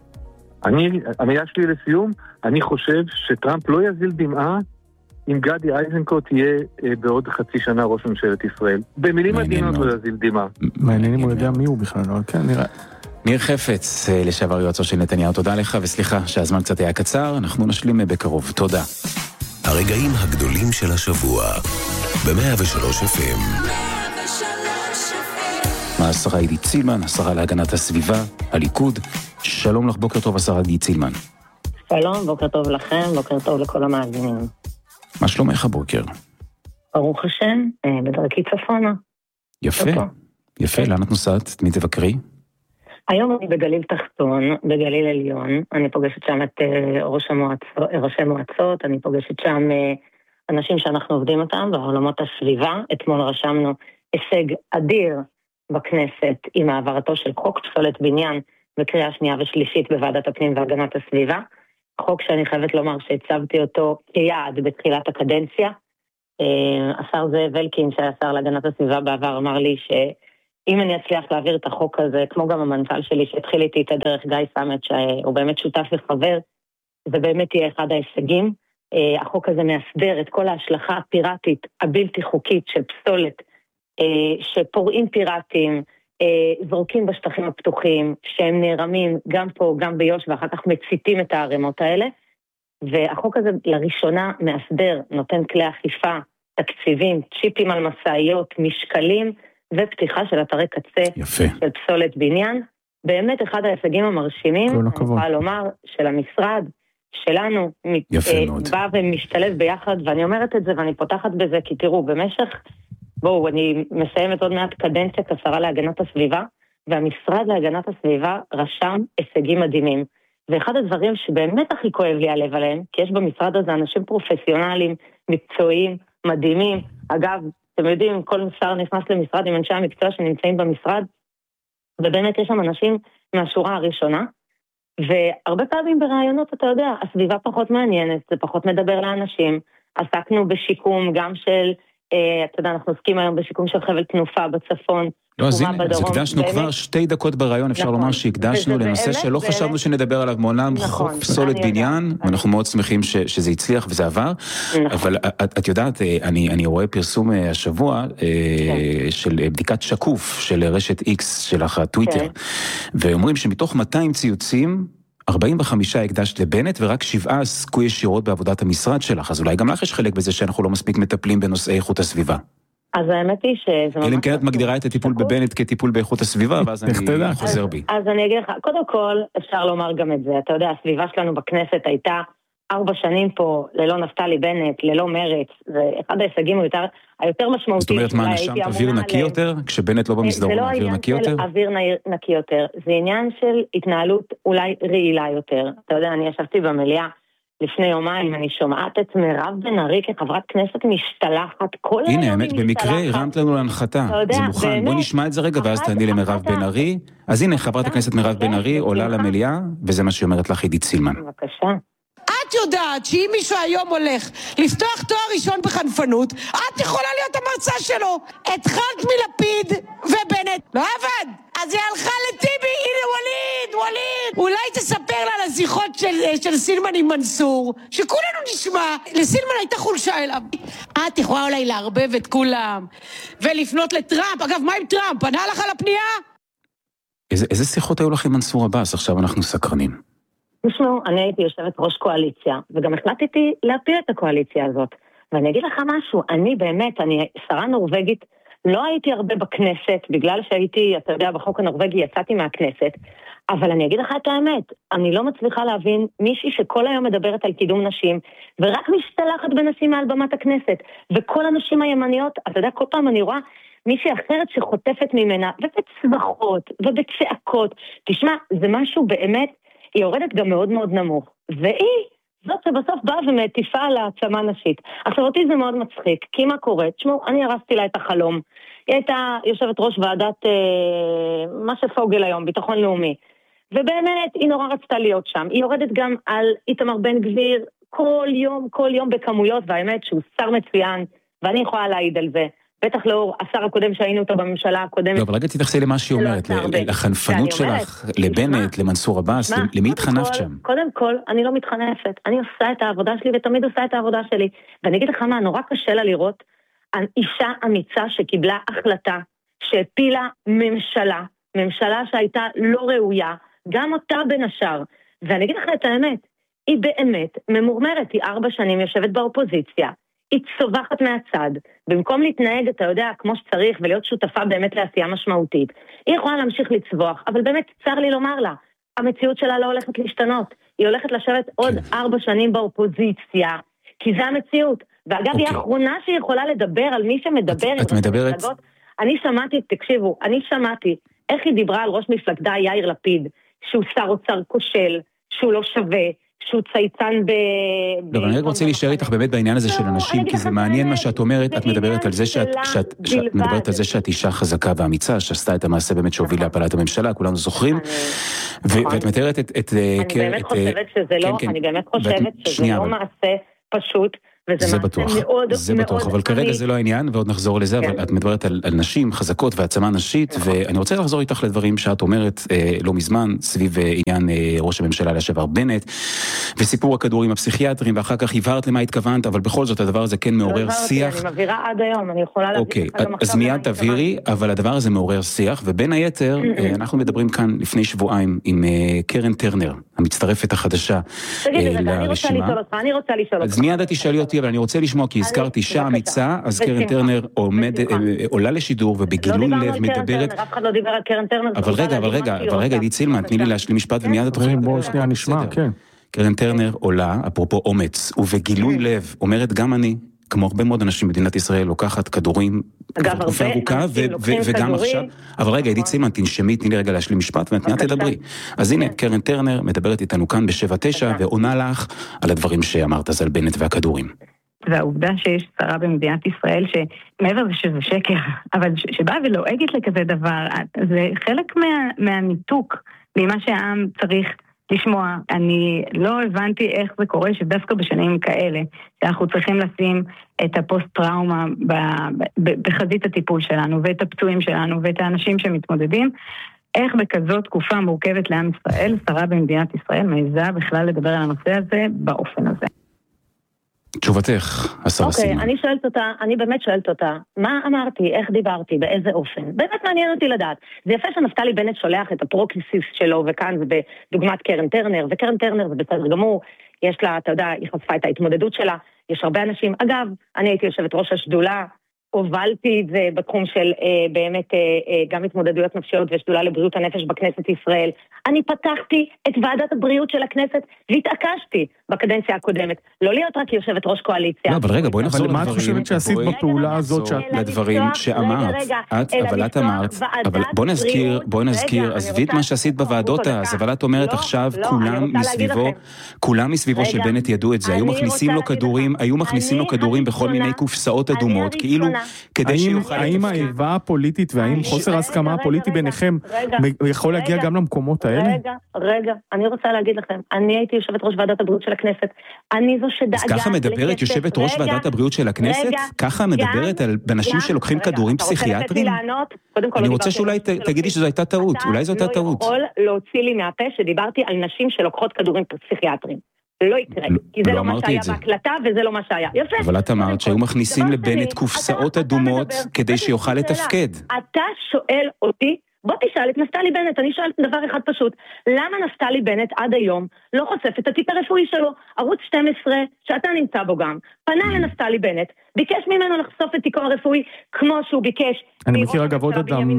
המילה שלי לסיום, אני חושב שטראמפ לא יזיל דמעה אם גדי איזנקוט יהיה בעוד חצי שנה ראש ממשלת ישראל. במילים עדינות לא יזיל דמעה. מעניין אם הוא יודע מי הוא בכלל, אבל כן, נראה. ניר חפץ, לשעבר יועצו של נתניהו, תודה לך, וסליחה שהזמן קצת היה קצר, אנחנו נשלים בקרוב. תודה. הרגעים הגדולים של השבוע, ב-103 FM. מה השרה עידית צילמן, השרה להגנת הסביבה, הליכוד. שלום לך, בוקר טוב השרה עידית צילמן. שלום, בוקר טוב לכם, בוקר טוב לכל המאזינים. מה שלומך הבוקר? ברוך השם, בדרכי צפונה. יפה, יפה, לאן את נוסעת? מי תבקרי? היום אני בגליל תחתון, בגליל עליון, אני פוגשת שם את ראשי מועצות, אני פוגשת שם אנשים שאנחנו עובדים אותם בעולמות הסביבה. אתמול רשמנו הישג אדיר בכנסת עם העברתו של חוק פסולת בניין בקריאה שנייה ושלישית בוועדת הפנים והגנת הסביבה, חוק שאני חייבת לומר שהצבתי אותו כיעד בתחילת הקדנציה. השר זאב אלקין שהיה שר להגנת הסביבה בעבר אמר לי שאם אני אצליח להעביר את החוק הזה, כמו גם המנכ"ל שלי שהתחיל איתי את הדרך גיא סמט שהוא באמת שותף וחבר, זה באמת יהיה אחד ההישגים. החוק הזה מאסדר את כל ההשלכה הפיראטית הבלתי חוקית של פסולת שפורעים פיראטים זורקים בשטחים הפתוחים, שהם נערמים גם פה, גם ביוש, ואחר כך מציתים את הערימות האלה. והחוק הזה לראשונה מאסדר, נותן כלי אכיפה, תקציבים, צ'יפים על מסעיות, משקלים, ופתיחה של אתרי קצה יפה. של פסולת בניין. באמת אחד ההישגים המרשימים, אני יכולה לומר, של המשרד, שלנו, בא ומשתלב ביחד, ואני אומרת את זה ואני פותחת בזה, כי תראו, במשך בואו, אני מסיימת עוד מעט קדנציה כשרה להגנת הסביבה, והמשרד להגנת הסביבה רשם הישגים מדהימים. ואחד הדברים שבאמת הכי כואב לי הלב עליהם, כי יש במשרד הזה אנשים פרופסיונליים, מקצועיים, מדהימים. אגב, אתם יודעים, כל שר נכנס למשרד עם אנשי המקצוע שנמצאים במשרד, ובאמת יש שם אנשים מהשורה הראשונה, והרבה פעמים ברעיונות, אתה יודע, הסביבה פחות מעניינת, זה פחות מדבר לאנשים. עסקנו בשיקום גם של אתה יודע, אנחנו עוסקים היום בשיקום של חבל תנופה בצפון. לא, אז הנה, אז הקדשנו כבר 2 דקות ברעיון, אפשר לומר שהקדשנו לנושא שלא חשבנו שנדבר עליו מעולם, חוק פסולת בניין, ואנחנו מאוד שמחים שזה הצליח וזה עבר, אבל את יודעת, אני רואה פרסום השבוע של בדיקת שקוף של רשת X שלך הטוויטר, ואומרים שמתוך 200 ציוצים, 45 הקדשת לבנט ורק 7 עסקו ישירות בעבודת המשרד שלך, אז אולי גם לך יש חלק בזה שאנחנו לא מספיק מטפלים בנושאי איכות הסביבה. אז האמת היא שזה ממש... אלא אם כן את מגדירה את הטיפול בבנט כטיפול באיכות הסביבה, ואז אני חוזר בי. אז אני אגיד לך, קודם כל אפשר לומר גם את זה, אתה יודע, הסביבה שלנו בכנסת הייתה 4 שנים פה, ללא נפתלי בנט, ללא מרץ, זה אחד ההישגים היותר משמעותי. זאת אומרת, מה, נשמת אוויר נקי יותר? כשבנט לא במסדרון, אוויר נקי יותר? זה לא עניין של אוויר נקי יותר, זה עניין של התנהלות אולי רעילה יותר. אתה יודע, אני ישבתי במליאה לפני יומיים, אני שומעת את מירב בן ארי כחברת כנסת משתלחת, כל היום היא משתלחת. הנה, במקרה הרמת לנו להנחתה, זה מוכן. בוא נשמע את זה רגע, ואז תעני למירב בן ארי. אז הנה, חברת הכנסת מירב בן ארי עולה למליאה, וזה מה שאומרת לך עידית צילמן. בבקשה. את יודעת שאם מישהו היום הולך לפתוח תואר ראשון בחנפנות, את יכולה להיות המרצה שלו. התחלת מלפיד ובנט, לא עבד. אז היא הלכה לטיבי, הנה ווליד. אולי תספר לה על השיחות של סילמן עם מנסור, שכולנו נשמע. לסילמן הייתה חולשה אליו. את יכולה אולי להרבב את כולם, ולפנות לטראמפ. אגב, מה עם טראמפ? ענה לך על הפנייה? איזה שיחות היו לך עם מנסור עבאס? עכשיו אנחנו סקרנים. תשמעו, אני הייתי יושבת ראש קואליציה, וגם החלטתי להפיל את הקואליציה הזאת. ואני אגיד לך משהו, אני שרה נורווגית, לא הייתי הרבה בכנסת, בגלל שהייתי, אתה יודע, בחוק הנורווגי יצאתי מהכנסת, אבל אני אגיד לך את האמת, אני לא מצליחה להבין מישהי שכל היום מדברת על קידום נשים, ורק משתלחת בנשים מעל במת הכנסת, וכל הנשים הימניות, אתה יודע, כל פעם אני רואה מישהי אחרת שחוטפת ממנה, ובצווחות, ובצעקות, תשמע, זה משהו באמת, היא יורדת גם מאוד מאוד נמוך, והיא זאת שבסוף באה ומטיפה על העצמה נשית. עכשיו אותי זה מאוד מצחיק, כי מה קורה? תשמעו, אני הרסתי לה את החלום. היא הייתה יושבת ראש ועדת, מה שפוגל היום, ביטחון לאומי. ובאמת, היא נורא רצתה להיות שם. היא יורדת גם על איתמר בן גביר, כל יום בכמויות, והאמת שהוא שר מצוין, ואני יכולה להעיד על זה. בטח לאור השר הקודם שהיינו אותו בממשלה הקודמת. לא, אבל רגע תתייחסי למה שהיא אומרת, לחנפנות שלך, לבנט, למנסור עבאס, למי התחנפת שם? קודם כל, אני לא מתחנפת, אני עושה את העבודה שלי ותמיד עושה את העבודה שלי, ואני אגיד לך מה, נורא קשה לה לראות אישה אמיצה שקיבלה החלטה, שהפילה ממשלה שהייתה לא ראויה, גם אותה בין השאר, ואני אגיד לך את האמת, היא באמת ממורמרת, היא 4 שנים יושבת באופוזיציה, היא צובחת מהצד, במקום להתנהג, אתה יודע, כמו שצריך, ולהיות שותפה באמת לעשייה משמעותית. היא יכולה להמשיך לצבוח, אבל באמת צר לי לומר לה, המציאות שלה לא הולכת להשתנות, היא הולכת לשבת עוד 4 שנים באופוזיציה, כי זה המציאות. ואגב, היא האחרונה שהיא יכולה לדבר על מי שמדבר. את מדברת? אני שמעתי, תקשיבו, אני שמעתי איך היא דיברה על ראש מפלגתה יאיר לפיד, שהוא שר אוצר כושל, שהוא לא שווה, שהוא צייצן לא, אבל אני רוצה להישאר איתך באמת בעניין הזה של אנשים, כי זה מעניין מה שאת אומרת, את מדברת על זה שאת אישה חזקה ואמיצה, שעשתה את המעשה באמת שהוביל להפלת הממשלה, כולנו זוכרים, ואת מתארת את... אני באמת חושבת שזה לא, אני באמת חושבת שזה לא מעשה פשוט, זה בטוח, זה בטוח, אבל כרגע זה לא העניין, ועוד נחזור לזה, אבל את מדברת על נשים חזקות והעצמה נשית, ואני רוצה לחזור איתך לדברים שאת אומרת לא מזמן, סביב עניין ראש הממשלה לשעבר בנט, וסיפור הכדורים הפסיכיאטריים, ואחר כך הבהרת למה התכוונת, אבל בכל זאת הדבר הזה כן מעורר שיח. אני מבהירה עד היום, אני יכולה להביא לך גם עכשיו. אז מיד תבהירי, אבל הדבר הזה מעורר שיח, ובין היתר, אנחנו מדברים כאן לפני שבועיים עם קרן טרנר, המצטרפת החדשה לרשימה. אני רוצה לשאול אותך. אז מיד את תשאלי אותי, אבל אני רוצה לשמוע, כי הזכרתי אישה אמיצה, אז קרן טרנר עולה לשידור, ובגילוי לב מדברת... אף אחד לא דיבר על קרן טרנר. אבל רגע, עידית סילמן, תני לי להשלים משפט, ומיד את חושבת... בואו שנייה נשמע, כן. קרן טרנר עולה, אפרופו אומץ, ובגילוי לב, אומרת גם אני, כמו הרבה מאוד אנשים במדינת ישראל, לוקחת כדורים תקופה ארוכה, וגם עכשיו, אבל רגע, עידית סילמן, תנשמי, תני לי רגע להשלים משפט, ואת תדברי. אז הנה, קרן טרנר מדברת איתנו כאן ב7-9, ועונה לך על הדברים שאמרת על בנט והכדורים. והעובדה שיש שרה במדינת ישראל, שמעבר לזה שזה שקר, אבל שבאה ולועגת לכזה דבר, זה חלק מהניתוק ממה שהעם צריך לשמוע. אני לא הבנתי איך זה קורה שדווקא בשנים כאלה, שאנחנו צריכים לשים את הפוסט-טראומה בחזית הטיפול שלנו, ואת הפצועים שלנו, ואת האנשים שמתמודדים, איך בכזאת תקופה מורכבת לעם ישראל, שרה במדינת ישראל מעיזה בכלל לדבר על הנושא הזה באופן הזה. תשובתך, השרה סילמן. אוקיי, אני באמת שואלת אותה, מה אמרתי, איך דיברתי, באיזה אופן? באמת מעניין אותי לדעת. זה יפה שנפתלי בנט שולח את הפרוקסיס שלו, וכאן זה בדוגמת קרן טרנר, וקרן טרנר זה בסדר גמור, יש לה, אתה יודע, היא חשפה את ההתמודדות שלה, יש הרבה אנשים, אגב, אני הייתי יושבת ראש השדולה, הובלתי את זה בתחום של באמת גם התמודדויות נפשיות ושדולה לבריאות הנפש בכנסת ישראל. אני פתחתי את ועדת הבריאות של הכנסת והתעקשתי בקדנציה הקודמת. לא להיות רק יושבת ראש קואליציה. לא, אבל רגע, בואי נחזור לדברים. אבל מה את חושבת שעשית בפעולה הזאת? לדברים שאמרת. אבל את אמרת, אבל בואי נזכיר, עזבית מה שעשית בוועדות אז, אבל את אומרת עכשיו, כולם מסביבו של בנט ידעו את זה. היו מכניסים לו כדורים בכל מיני קופסאות אדומות, כאילו כדי שיוכל... האם האיבה הפוליטית והאם חוסר ההסכמה הפוליטי ביניכם יכול להגיע גם למקומות האלה? רגע, אני רוצה להגיד לכם, אני הייתי יושבת ראש ועדת הבריאות של הכנסת, אני זו שדאגה... אז ככה מדברת יושבת ראש ועדת הבריאות של הכנסת? ככה מדברת על אנשים שלוקחים כדורים פסיכיאטריים? אני רוצה שאולי תגידי שזו הייתה טעות, אולי זו הייתה טעות. אתה לא יכול להוציא לי מהפה שדיברתי על נשים שלוקחות כדורים פסיכיאטריים. לא יקרה, כי זה לא מה שהיה בהקלטה וזה לא מה שהיה. יפה. אבל את אמרת שהיו מכניסים לבנט קופסאות אדומות כדי שיוכל לתפקד. אתה שואל אותי, בוא תשאל את נפתלי בנט, אני שואלת דבר אחד פשוט, למה נפתלי בנט עד היום לא חושף את התיק הרפואי שלו? ערוץ 12, שאתה נמצא בו גם, פנה לנפתלי בנט, ביקש ממנו לחשוף את תיקו הרפואי כמו שהוא ביקש. אני מכיר אגב עוד אדם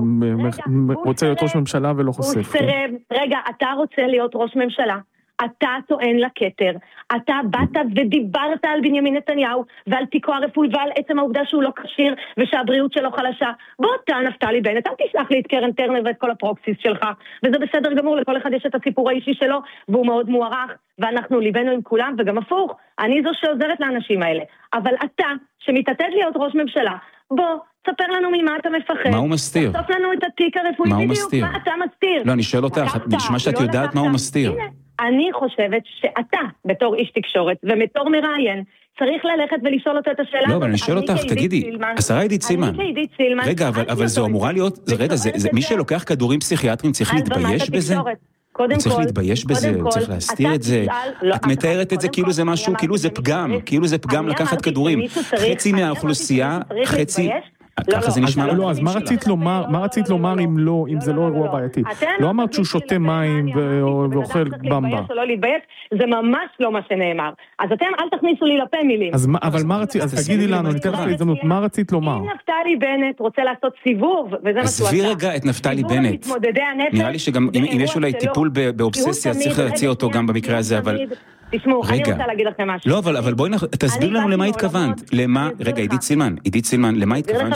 רוצה להיות ראש ממשלה ולא חושף. רגע, אתה רוצה להיות ראש ממשלה? אתה טוען לכתר, אתה באת ודיברת על בנימין נתניהו ועל תיקו הרפואי ועל עצם העובדה שהוא לא כשיר ושהבריאות שלו חלשה. בוא אתה נפתלי בנט, אל תשלח לי את קרן טרנר ואת כל הפרוקסיס שלך, וזה בסדר גמור, לכל אחד יש את הסיפור האישי שלו והוא מאוד מוערך ואנחנו ליבנו עם כולם, וגם הפוך, אני זו שעוזרת לאנשים האלה, אבל אתה שמתעתד להיות ראש ממשלה, בוא תספר לנו ממה אתה מפחד. מה הוא מסתיר? תסוף לנו את התיק הרפואי בדיוק, מה אתה מסתיר? לא, אני שואל אותך, נשמע שאת יודעת מה הוא מסתיר. אני חושבת שאתה, בתור איש תקשורת ובתור מראיין, צריך ללכת ולשאול אותו את השאלה. לא, אבל אני שואל אותך, תגידי, השרה עידית סילמן. רגע, אבל זו אמורה להיות, רגע, מי שלוקח כדורים פסיכיאטריים צריך להתבייש בזה? הוא צריך להתבייש בזה, הוא צריך להסתיר את זה. את מתארת את זה כאילו זה משהו, כאילו זה פגם לקחת כדורים. חצי מהאוכלוסייה, ככה זה נשמע. לא, אז מה רצית לומר אם זה לא אירוע בעייתי? לא אמרת שהוא שותה מים ואוכל במבה. לא להתבייש, זה ממש לא מה שנאמר. אז אתם אל תכניסו לי לפה מילים. אבל מה רצית, אז תגידי לנו, ניתן לך הזדמנות, מה רצית לומר? אם נפתלי בנט רוצה לעשות סיבוב, וזה מה שהוא עזבי רגע את נפתלי בנט. נראה לי שגם אם יש אולי טיפול באובססיה, צריך להציע אותו גם במקרה הזה, אבל... תשמעו, אני רוצה להגיד לכם משהו. לא, אבל בואי תסביר לנו למה התכוונת. רגע, עידית סילמן, למה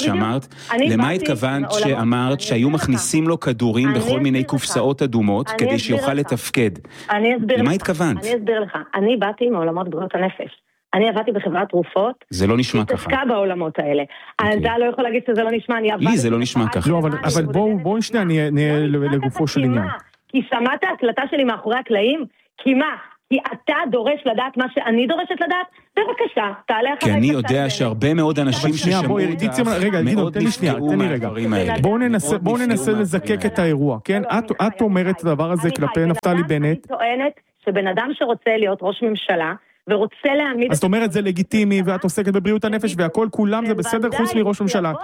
התכוונת שאמרת שהיו מכניסים לו כדורים בכל מיני קופסאות אדומות כדי שיוכל לתפקד? למה התכוונת? אני אסביר לך. אני באתי מעולמות בריאות הנפש. אני עבדתי בחברת תרופות. זה לא נשמע ככה. התעסקה בעולמות האלה. אתה לא יכול להגיד שזה לא נשמע, לי זה לא נשמע ככה. לא, אבל בואו שנייה נהיה לגופו של עניין. כי שמעת הקלטה שלי מאחורי הקלעים? כי מה? כי אתה דורש לדעת מה שאני דורשת לדעת? בבקשה, תעלה אחרי... כי אני יודע שהרבה מאוד אנשים ששמעו אותך מאוד נפגעו מהדברים האלה. בואו ננסה לזקק את האירוע, כן? את אומרת את הדבר הזה כלפי נפתלי בנט. אני טוענת שבן אדם שרוצה להיות ראש ממשלה, ורוצה להעמיד... אז זאת אומרת, זה לגיטימי, ואת עוסקת בבריאות הנפש, והכל כולם זה בסדר חוץ מראש ממשלה.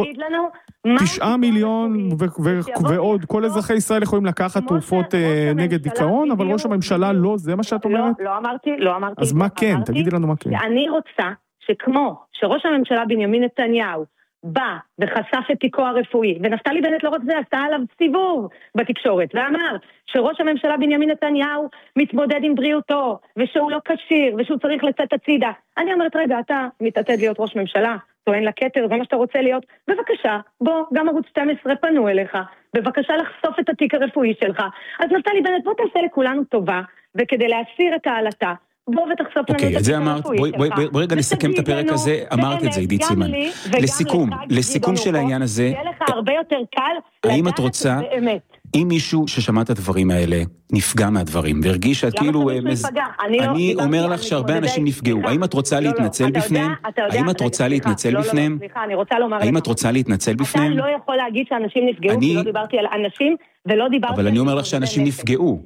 9 מיליון ועוד, כל אזרחי ישראל יכולים לקחת תרופות נגד דיכאון, אבל ראש הממשלה לא, זה מה שאת אומרת? לא אמרתי. אז מה כן? תגידי לנו מה כן. אני רוצה שכמו שראש הממשלה בנימין נתניהו בא וחשף את תיקו הרפואי, ונפתלי בנט לא רק זה, עשה עליו סיבוב בתקשורת, ואמר שראש הממשלה בנימין נתניהו מתמודד עם בריאותו, ושהוא לא קשיר, ושהוא צריך לצאת הצידה. אני אומרת, רגע, אתה מתעתד להיות ראש ממשלה, טוען לכתר, זה מה שאתה רוצה להיות, בבקשה, בוא, גם ערוץ 12 פנו אליך, בבקשה לחשוף את התיק הרפואי שלך. אז נפתלי בנט, בוא תעשה לכולנו טובה, וכדי להסיר את העלתה, בוא ותחשוף לנו את זה אמרת, בואי רגע נסכם את הפרק הזה, אמרת את זה, עידית סילמן. לסיכום של העניין הזה, יהיה לך הרבה יותר קל האם את רוצה, אם מישהו ששמע את הדברים האלה, נפגע מהדברים, והרגיש שאת כאילו, אני אומר לך שהרבה אנשים נפגעו, האם את רוצה להתנצל בפניהם? האם את רוצה להתנצל בפניהם? האם את רוצה להתנצל בפניהם? אתה לא יכול להגיד שאנשים נפגעו, כי לא דיברתי על אנשים, ולא דיברתי... אבל אני אומר לך שאנשים נפגעו,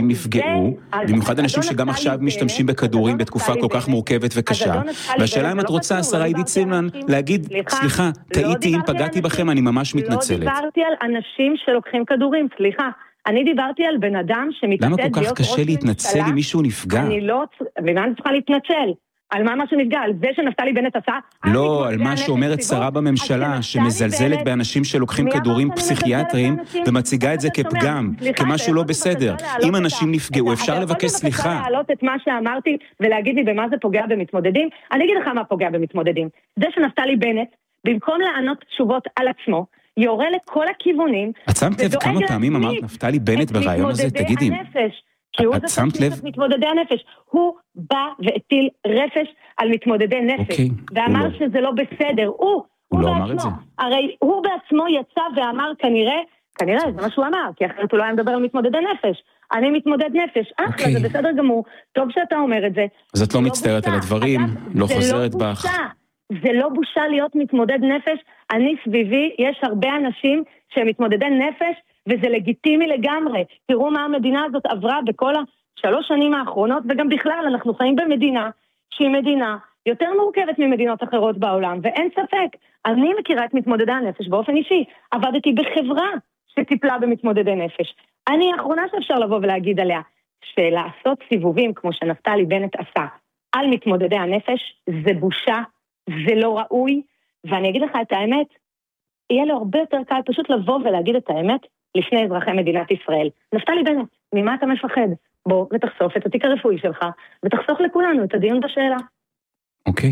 במיוחד אנשים שגם עכשיו משתמשים בכדורים בתקופה כל כך מורכבת וקשה, והשאלה אם את רוצה, השרה עידית סילמן, להגיד, סליחה, טעיתי, אם פגעתי בכם, אני ממש מתנצלת. לא דיברתי על אנשים שלוקחים כדורים, סליחה. אני דיברתי על בן אדם שמתעתד להיות ראש ממשלה. למה כל כך קשה להתנצל אם מישהו נפגע? במה אני צריכה להתנצל? על מה משהו נפגע? על זה שנפתלי בנט עשה? לא, על מה שאומרת שרה בממשלה, שמזלזלת באנשים שלוקחים כדורים פסיכיאטריים, ומציגה את זה כפגם, כמשהו לא בסדר. אם אנשים נפגעו, אפשר לבקש סליחה. אתה יכול להעלות את מה שאמרתי, ולהגיד לי במה זה פוגע במתמודדים? אני אגיד לך מה פוגע במתמודדים. זה שנפתלי בנט, במקום לענות תשובות על עצמו, יורה לכל הכיוונים. את שמת לב כמה פעמים אמרת נפתלי בנט ברעיון הזה? תגידי. כי הוא זה ששית את מתמודדי הנפש. הוא בא והטיל רפש על מתמודדי נפש. ואמר שזה לא בסדר. הוא לא אמר את זה. הרי הוא בעצמו יצא ואמר כנראה, זה מה שהוא אמר, כי אחרת הוא לא היה מדבר על מתמודדי נפש. אני מתמודד נפש. אחלה, זה בסדר גמור. טוב שאתה אומר את זה. אז את לא מצטערת על הדברים, לא חוזרת בך. זה לא בושה להיות מתמודד נפש. אני סביבי, יש הרבה אנשים שהם מתמודדי נפש, וזה לגיטימי לגמרי. תראו מה המדינה הזאת עברה בכל 3 שנים האחרונות, וגם בכלל אנחנו חיים במדינה שהיא מדינה יותר מורכבת ממדינות אחרות בעולם, ואין ספק, אני מכירה את מתמודדי הנפש באופן אישי, עבדתי בחברה שטיפלה במתמודדי נפש. אני האחרונה שאפשר לבוא ולהגיד עליה, שלעשות סיבובים כמו שנפתלי בנט עשה על מתמודדי הנפש, זה בושה, זה לא ראוי, ואני אגיד לך את האמת, יהיה לו הרבה יותר קל פשוט לבוא ולהגיד את האמת לפני אזרחי מדינת ישראל. נפתלי בנט, ממה אתה מפחד? בוא ותחשוף את התיק הרפואי שלך, ותחסוך לכולנו את הדיון בשאלה. אוקיי,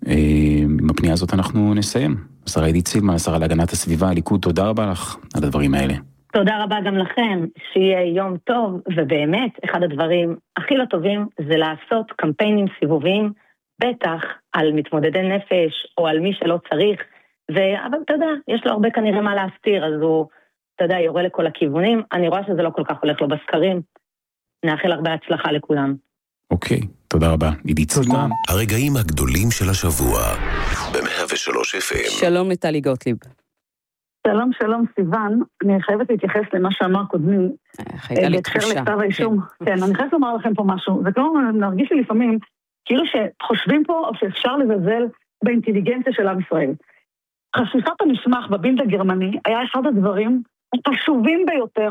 עם הפנייה הזאת אנחנו נסיים. השרה עידית סילמן, השרה להגנת הסביבה, הליכוד, תודה רבה לך על הדברים האלה. תודה רבה גם לכם, שיהיה יום טוב, ובאמת, אחד הדברים הכי לא טובים זה לעשות קמפיינים סיבוביים, בטח על מתמודדי נפש, או על מי שלא צריך, אבל אתה יודע, יש לו הרבה כנראה מה להסתיר, אז הוא, אתה יודע, יורה לכל הכיוונים, אני רואה שזה לא כל כך הולך לו בסקרים, נאחל הרבה הצלחה לכולם. אוקיי, תודה רבה, עידית סילמן. הרגעים הגדולים של השבוע, ב-103 FM. שלום לטלי גוטליב. שלום סיוון, אני חייבת להתייחס למה שאמר קודמי. חייתה לי תחושה. כן, אני חייבת לומר לכם פה משהו, זה כמו, נרגיש לי לפעמים, כאילו שחושבים פה או שאפשר לזלזל באינטליגנציה של עם ישראל. חשיפת המסמך בבילד הגרמני היה אחד הדברים החשובים ביותר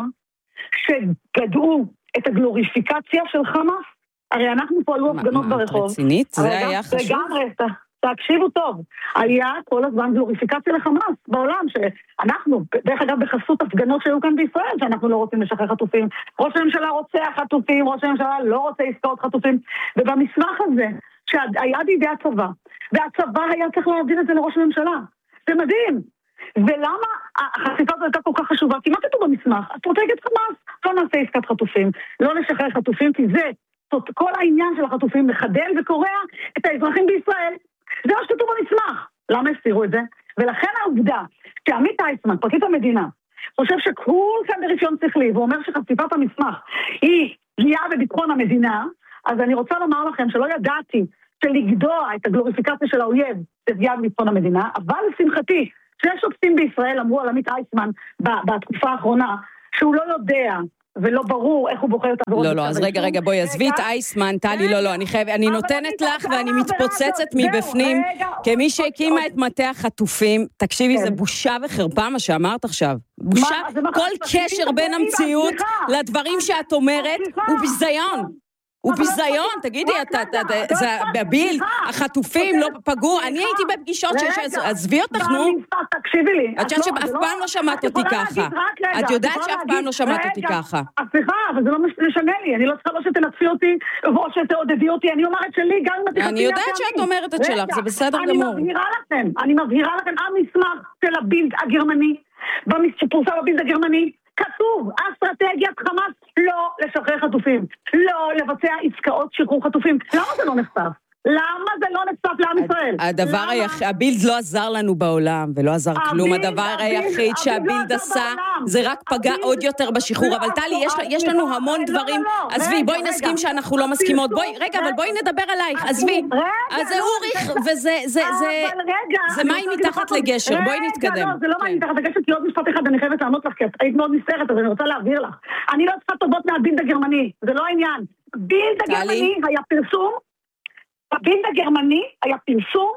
שגדעו את הגלוריפיקציה של חמאס. הרי אנחנו פה היו הפגנות ברחוב. רצינית? זה היה חשוב? לגמרי, תקשיבו טוב, היה כל הזמן גלוריפיקציה לחמאס בעולם, שאנחנו, דרך אגב בחסות הפגנות שהיו כאן בישראל, שאנחנו לא רוצים לשחרר חטופים, ראש הממשלה רוצה חטופים, ראש הממשלה לא רוצה עסקאות חטופים, ובמסמך הזה, שהיה בידי הצבא, והצבא היה צריך להעביר את זה לראש הממשלה, זה מדהים. ולמה החשיפה הזו הייתה כל כך חשובה? כי מה כתוב במסמך? אסטרטגיית חמאס, לא נעשה עסקת חטופים, לא לשחרר חטופים, כי זה כל העניין של החטופים מחדל וקורע את האזרחים בישראל. זה מה שכתוב במסמך. למה הסתירו את זה? ולכן העובדה שעמית אייסמן, פרקליט המדינה, חושב שכולכם ברפיון שכלי, והוא אומר שחשיפת המסמך היא פגיעה בביטחון המדינה, אז אני רוצה לומר לכם שלא ידעתי שלגדוע את הגלוריפיקציה של האויב זה פגיעה בביטחון המדינה, אבל לשמחתי, שני שופטים בישראל אמרו על עמית אייסמן בתקופה האחרונה, שהוא לא יודע ולא ברור איך הוא בוחר את עבירות. לא, אז רגע, בואי, עזבי את אייסמן, טלי, לא, אני נותנת לך ואני מתפוצצת מבפנים, כמי שהקימה את מטה החטופים, תקשיבי, זה בושה וחרפה מה שאמרת עכשיו. בושה, כל קשר בין המציאות לדברים שאת אומרת הוא ביזיון. הוא ביזיון, תגידי, זה בבילד, החטופים לא פגעו, אני הייתי בפגישות עזבי אותך, נו. תקשיבי לי. את יודעת שאף פעם לא שמעת אותי ככה. את יודעת שאף פעם לא שמעת אותי ככה. סליחה, אבל זה לא משנה לי, אני לא צריכה לא שתנצפי אותי, או שתעודדי אותי, אני אומרת שלי, גם אם אני יודעת שאת אומרת את שלך, זה בסדר גמור. אני מבהירה לכם, המסמך של הבילד הגרמני, שפורסם בבילד הגרמני, כתוב, אסטרטגיית חמאס לא לשחרר חטופים, לא לבצע עסקאות שחרור חטופים. למה זה לא נחשף? למה זה לא נחשף לעם ישראל? הבילד לא עזר לנו בעולם, ולא עזר כלום. הדבר היחיד שהבילד עשה, זה רק פגע עוד יותר בשחרור. אבל טלי, יש לנו המון דברים. עזבי, בואי נסכים שאנחנו לא מסכימות. רגע, אבל בואי נדבר עלייך. עזבי. אז זה אוריך, וזה מים מתחת לגשר. בואי נתקדם. לא, זה לא מים מתחת לגשר, כי עוד משפט אחד אני חייבת לענות לך, כי היית מאוד נסערת, אז אני רוצה להעביר לך. אני לא צריכה טובות מהבילד הגרמני. זה לא העניין. בילד הגרמני היה פרסום בבילד הגרמני היה פרסום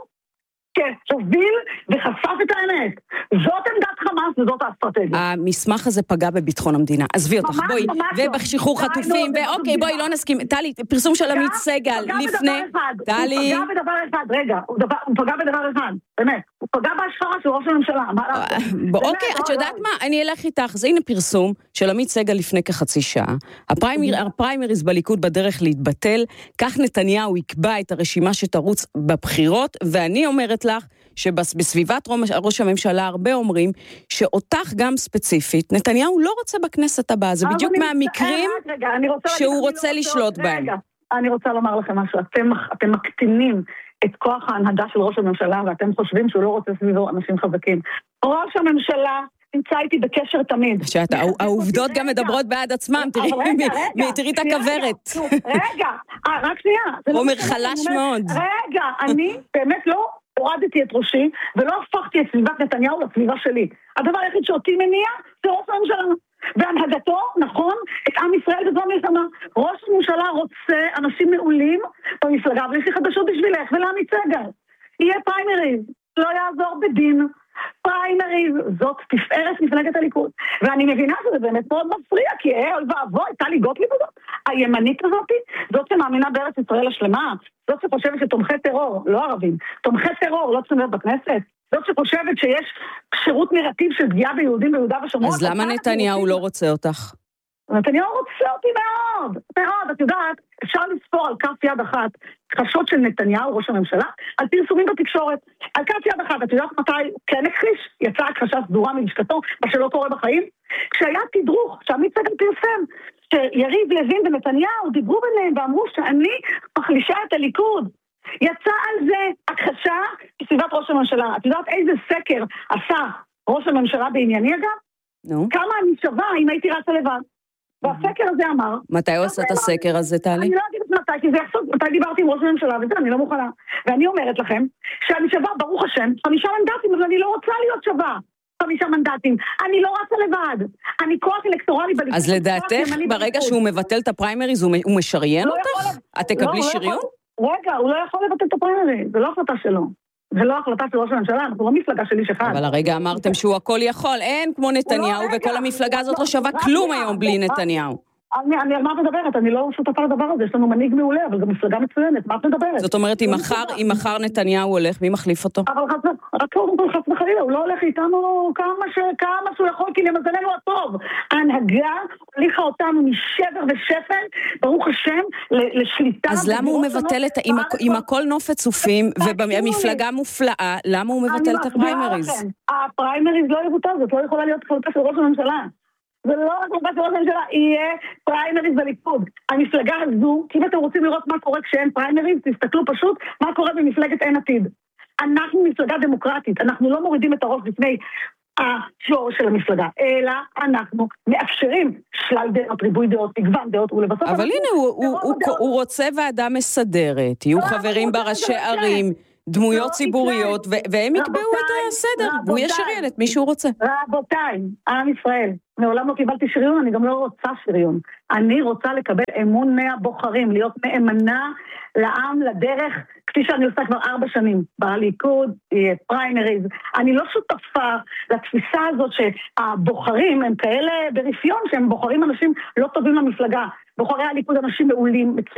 שהוביל וחשף את האמת. זאת עמדת חמאס וזאת האסטרטגיה. המסמך הזה פגע בביטחון המדינה. עזבי אותך, בואי, ובשחרור חטופים, ואוקיי, בואי, לא נסכים. טלי, פרסום של עמית סגל, לפני... טלי... הוא פגע בדבר אחד, רגע, הוא פגע בדבר אחד, באמת. הוא פגע בהשחרה של ראש הממשלה. אוקיי, את יודעת מה? אני אלך איתך. זה הנה פרסום של עמית סגל לפני כחצי שעה. הפריימריז בליכוד בדרך להתבטל, כך נתניהו יקבע את הרשימה שתרוץ בבחירות, ואני אומרת לך שבסביבת ראש הממשלה הרבה אומרים שאותך גם ספציפית, נתניהו לא רוצה בכנסת הבאה, זה בדיוק מהמקרים שהוא רוצה לשלוט בהם. אני רוצה לומר לכם משהו, אתם מקטינים את כוח ההנהגה של ראש הממשלה, ואתם חושבים שהוא לא רוצה סביבו אנשים חזקים. ראש הממשלה נמצא איתי בקשר תמיד. העובדות גם מדברות בעד עצמם, תראי את הכברת. רגע, רק שנייה. עומר חלש מאוד. רגע, אני באמת לא הורדתי את ראשי, ולא הפכתי את סביבת נתניהו לסביבה שלי. הדבר היחיד שאותי מניע, זה ראש הממשלה. והנהגתו, נכון, את עם ישראל בזמן מלחמה. ראש הממשלה רוצה אנשים מעולים במפלגה, ויש לי חדשות בשבילך ולעמית סגל. יהיה פריימריז, לא יעזור בדין. פריימריז, זאת תפארת מפלגת הליכוד. ואני מבינה שזה באמת מאוד מפריע, כי אוי ואבוי, טלי גוטליב הזאת, הימנית הזאת, זאת שמאמינה בארץ ישראל השלמה, זאת שחושבת שתומכי טרור, לא ערבים, תומכי טרור לא צריכים להיות בכנסת, זאת שחושבת שיש שירות נרטיב של פגיעה ביהודים ביהודה ושומרון. אז למה נתניהו לא רוצה אותך? נתניהו רוצה אותי מאוד, מאוד, את יודעת, אפשר לספור על כף יד אחת חשות של נתניהו, ראש הממשלה, על פרסומים בתקשורת, על כף יד אחת, את יודעת מתי כן הכחיש, יצאה הכחשה סדורה מלשכתו, מה שלא קורה בחיים, כשהיה תדרוך, שעמית סגל פרסם, שיריב לוין ונתניהו דיברו ביניהם ואמרו שאני מחלישה את הליכוד, יצא על זה הכחשה בסביבת ראש הממשלה. את יודעת איזה סקר עשה ראש הממשלה בענייני אגב? כמה אני שווה אם הייתי רצה לבד. והסקר הזה אמר... מתי הוא עשה את הסקר הזה, טלי? אני לא אגיד את מתי, כי זה יחסות, מתי דיברתי עם ראש הממשלה, וזה אני לא מוכנה. ואני אומרת לכם, שאני שווה, ברוך השם, 5 מנדטים, אבל אני לא רוצה להיות שווה. 5 מנדטים. אני לא רצה לבד. אני כוח אלקטורלי בליכוד. אז לדעתך, ברגע שהוא מבטל את הפריימריז, הוא משריין אותך? את תקבלי שריון? רגע, הוא לא יכול לבטל את הפריימריז, זה לא החלטה שלו. זה לא החלטה של ראש הממשלה, אנחנו לא מפלגה של איש אחד. אבל הרגע אמרתם שהוא הכל יכול, אין כמו נתניהו, וכל המפלגה הזאת לא שווה כלום היום בלי נתניהו. אני על מה את מדברת? אני לא שותפה לדבר הזה, יש לנו מנהיג מעולה, אבל גם מפלגה מצוינת, מה את מדברת? זאת אומרת, אם מחר נתניהו הולך, מי מחליף אותו? אבל רק חס וחלילה, הוא לא הולך איתנו כמה שהוא יכול, כי למזלנו הטוב. ההנהגה הוליכה אותנו משבר ושפל, ברוך השם, לשליטה. אז למה הוא מבטל אם הכל נופת צופים, ובמפלגה מופלאה, למה הוא מבטל את הפריימריז? הפריימריז לא יבוטל, זאת לא יכולה להיות חלוקה של ראש הממשלה. זה לא רק חלוקה של ראש הממשלה, יהיה פריימריז בליכוד. המפלגה הזו, אם אתם רוצים לראות מה קורה כשאין פריימריז, תסתכלו פשוט מה קורה במפלגת אין עתיד. אנחנו מפלגה דמוקרטית, אנחנו לא מורידים את הראש לפני השור של המפלגה, אלא אנחנו מאפשרים שלל דעות, ריבוי דעות, מגוון דעות, ולבסוף... אבל הנה, הוא רוצה ועדה מסדרת, יהיו חברים בראשי ערים, דמויות ציבוריות, והם יקבעו את הסדר, והוא ישריין את מי שהוא רוצה. רבותיי, עם ישראל, מעולם לא קיבלתי שריון, אני גם לא רוצה שריון. אני רוצה לקבל אמון מהבוחרים, להיות נאמנה לעם, לדרך, כפי שאני עושה כבר 4 שנים. בליכוד, פריימריז. אני לא שותפה לתפיסה הזאת שהבוחרים הם כאלה ברפיון, שהם בוחרים אנשים לא טובים למפלגה. בוחרי הליכוד אנשים מעולים,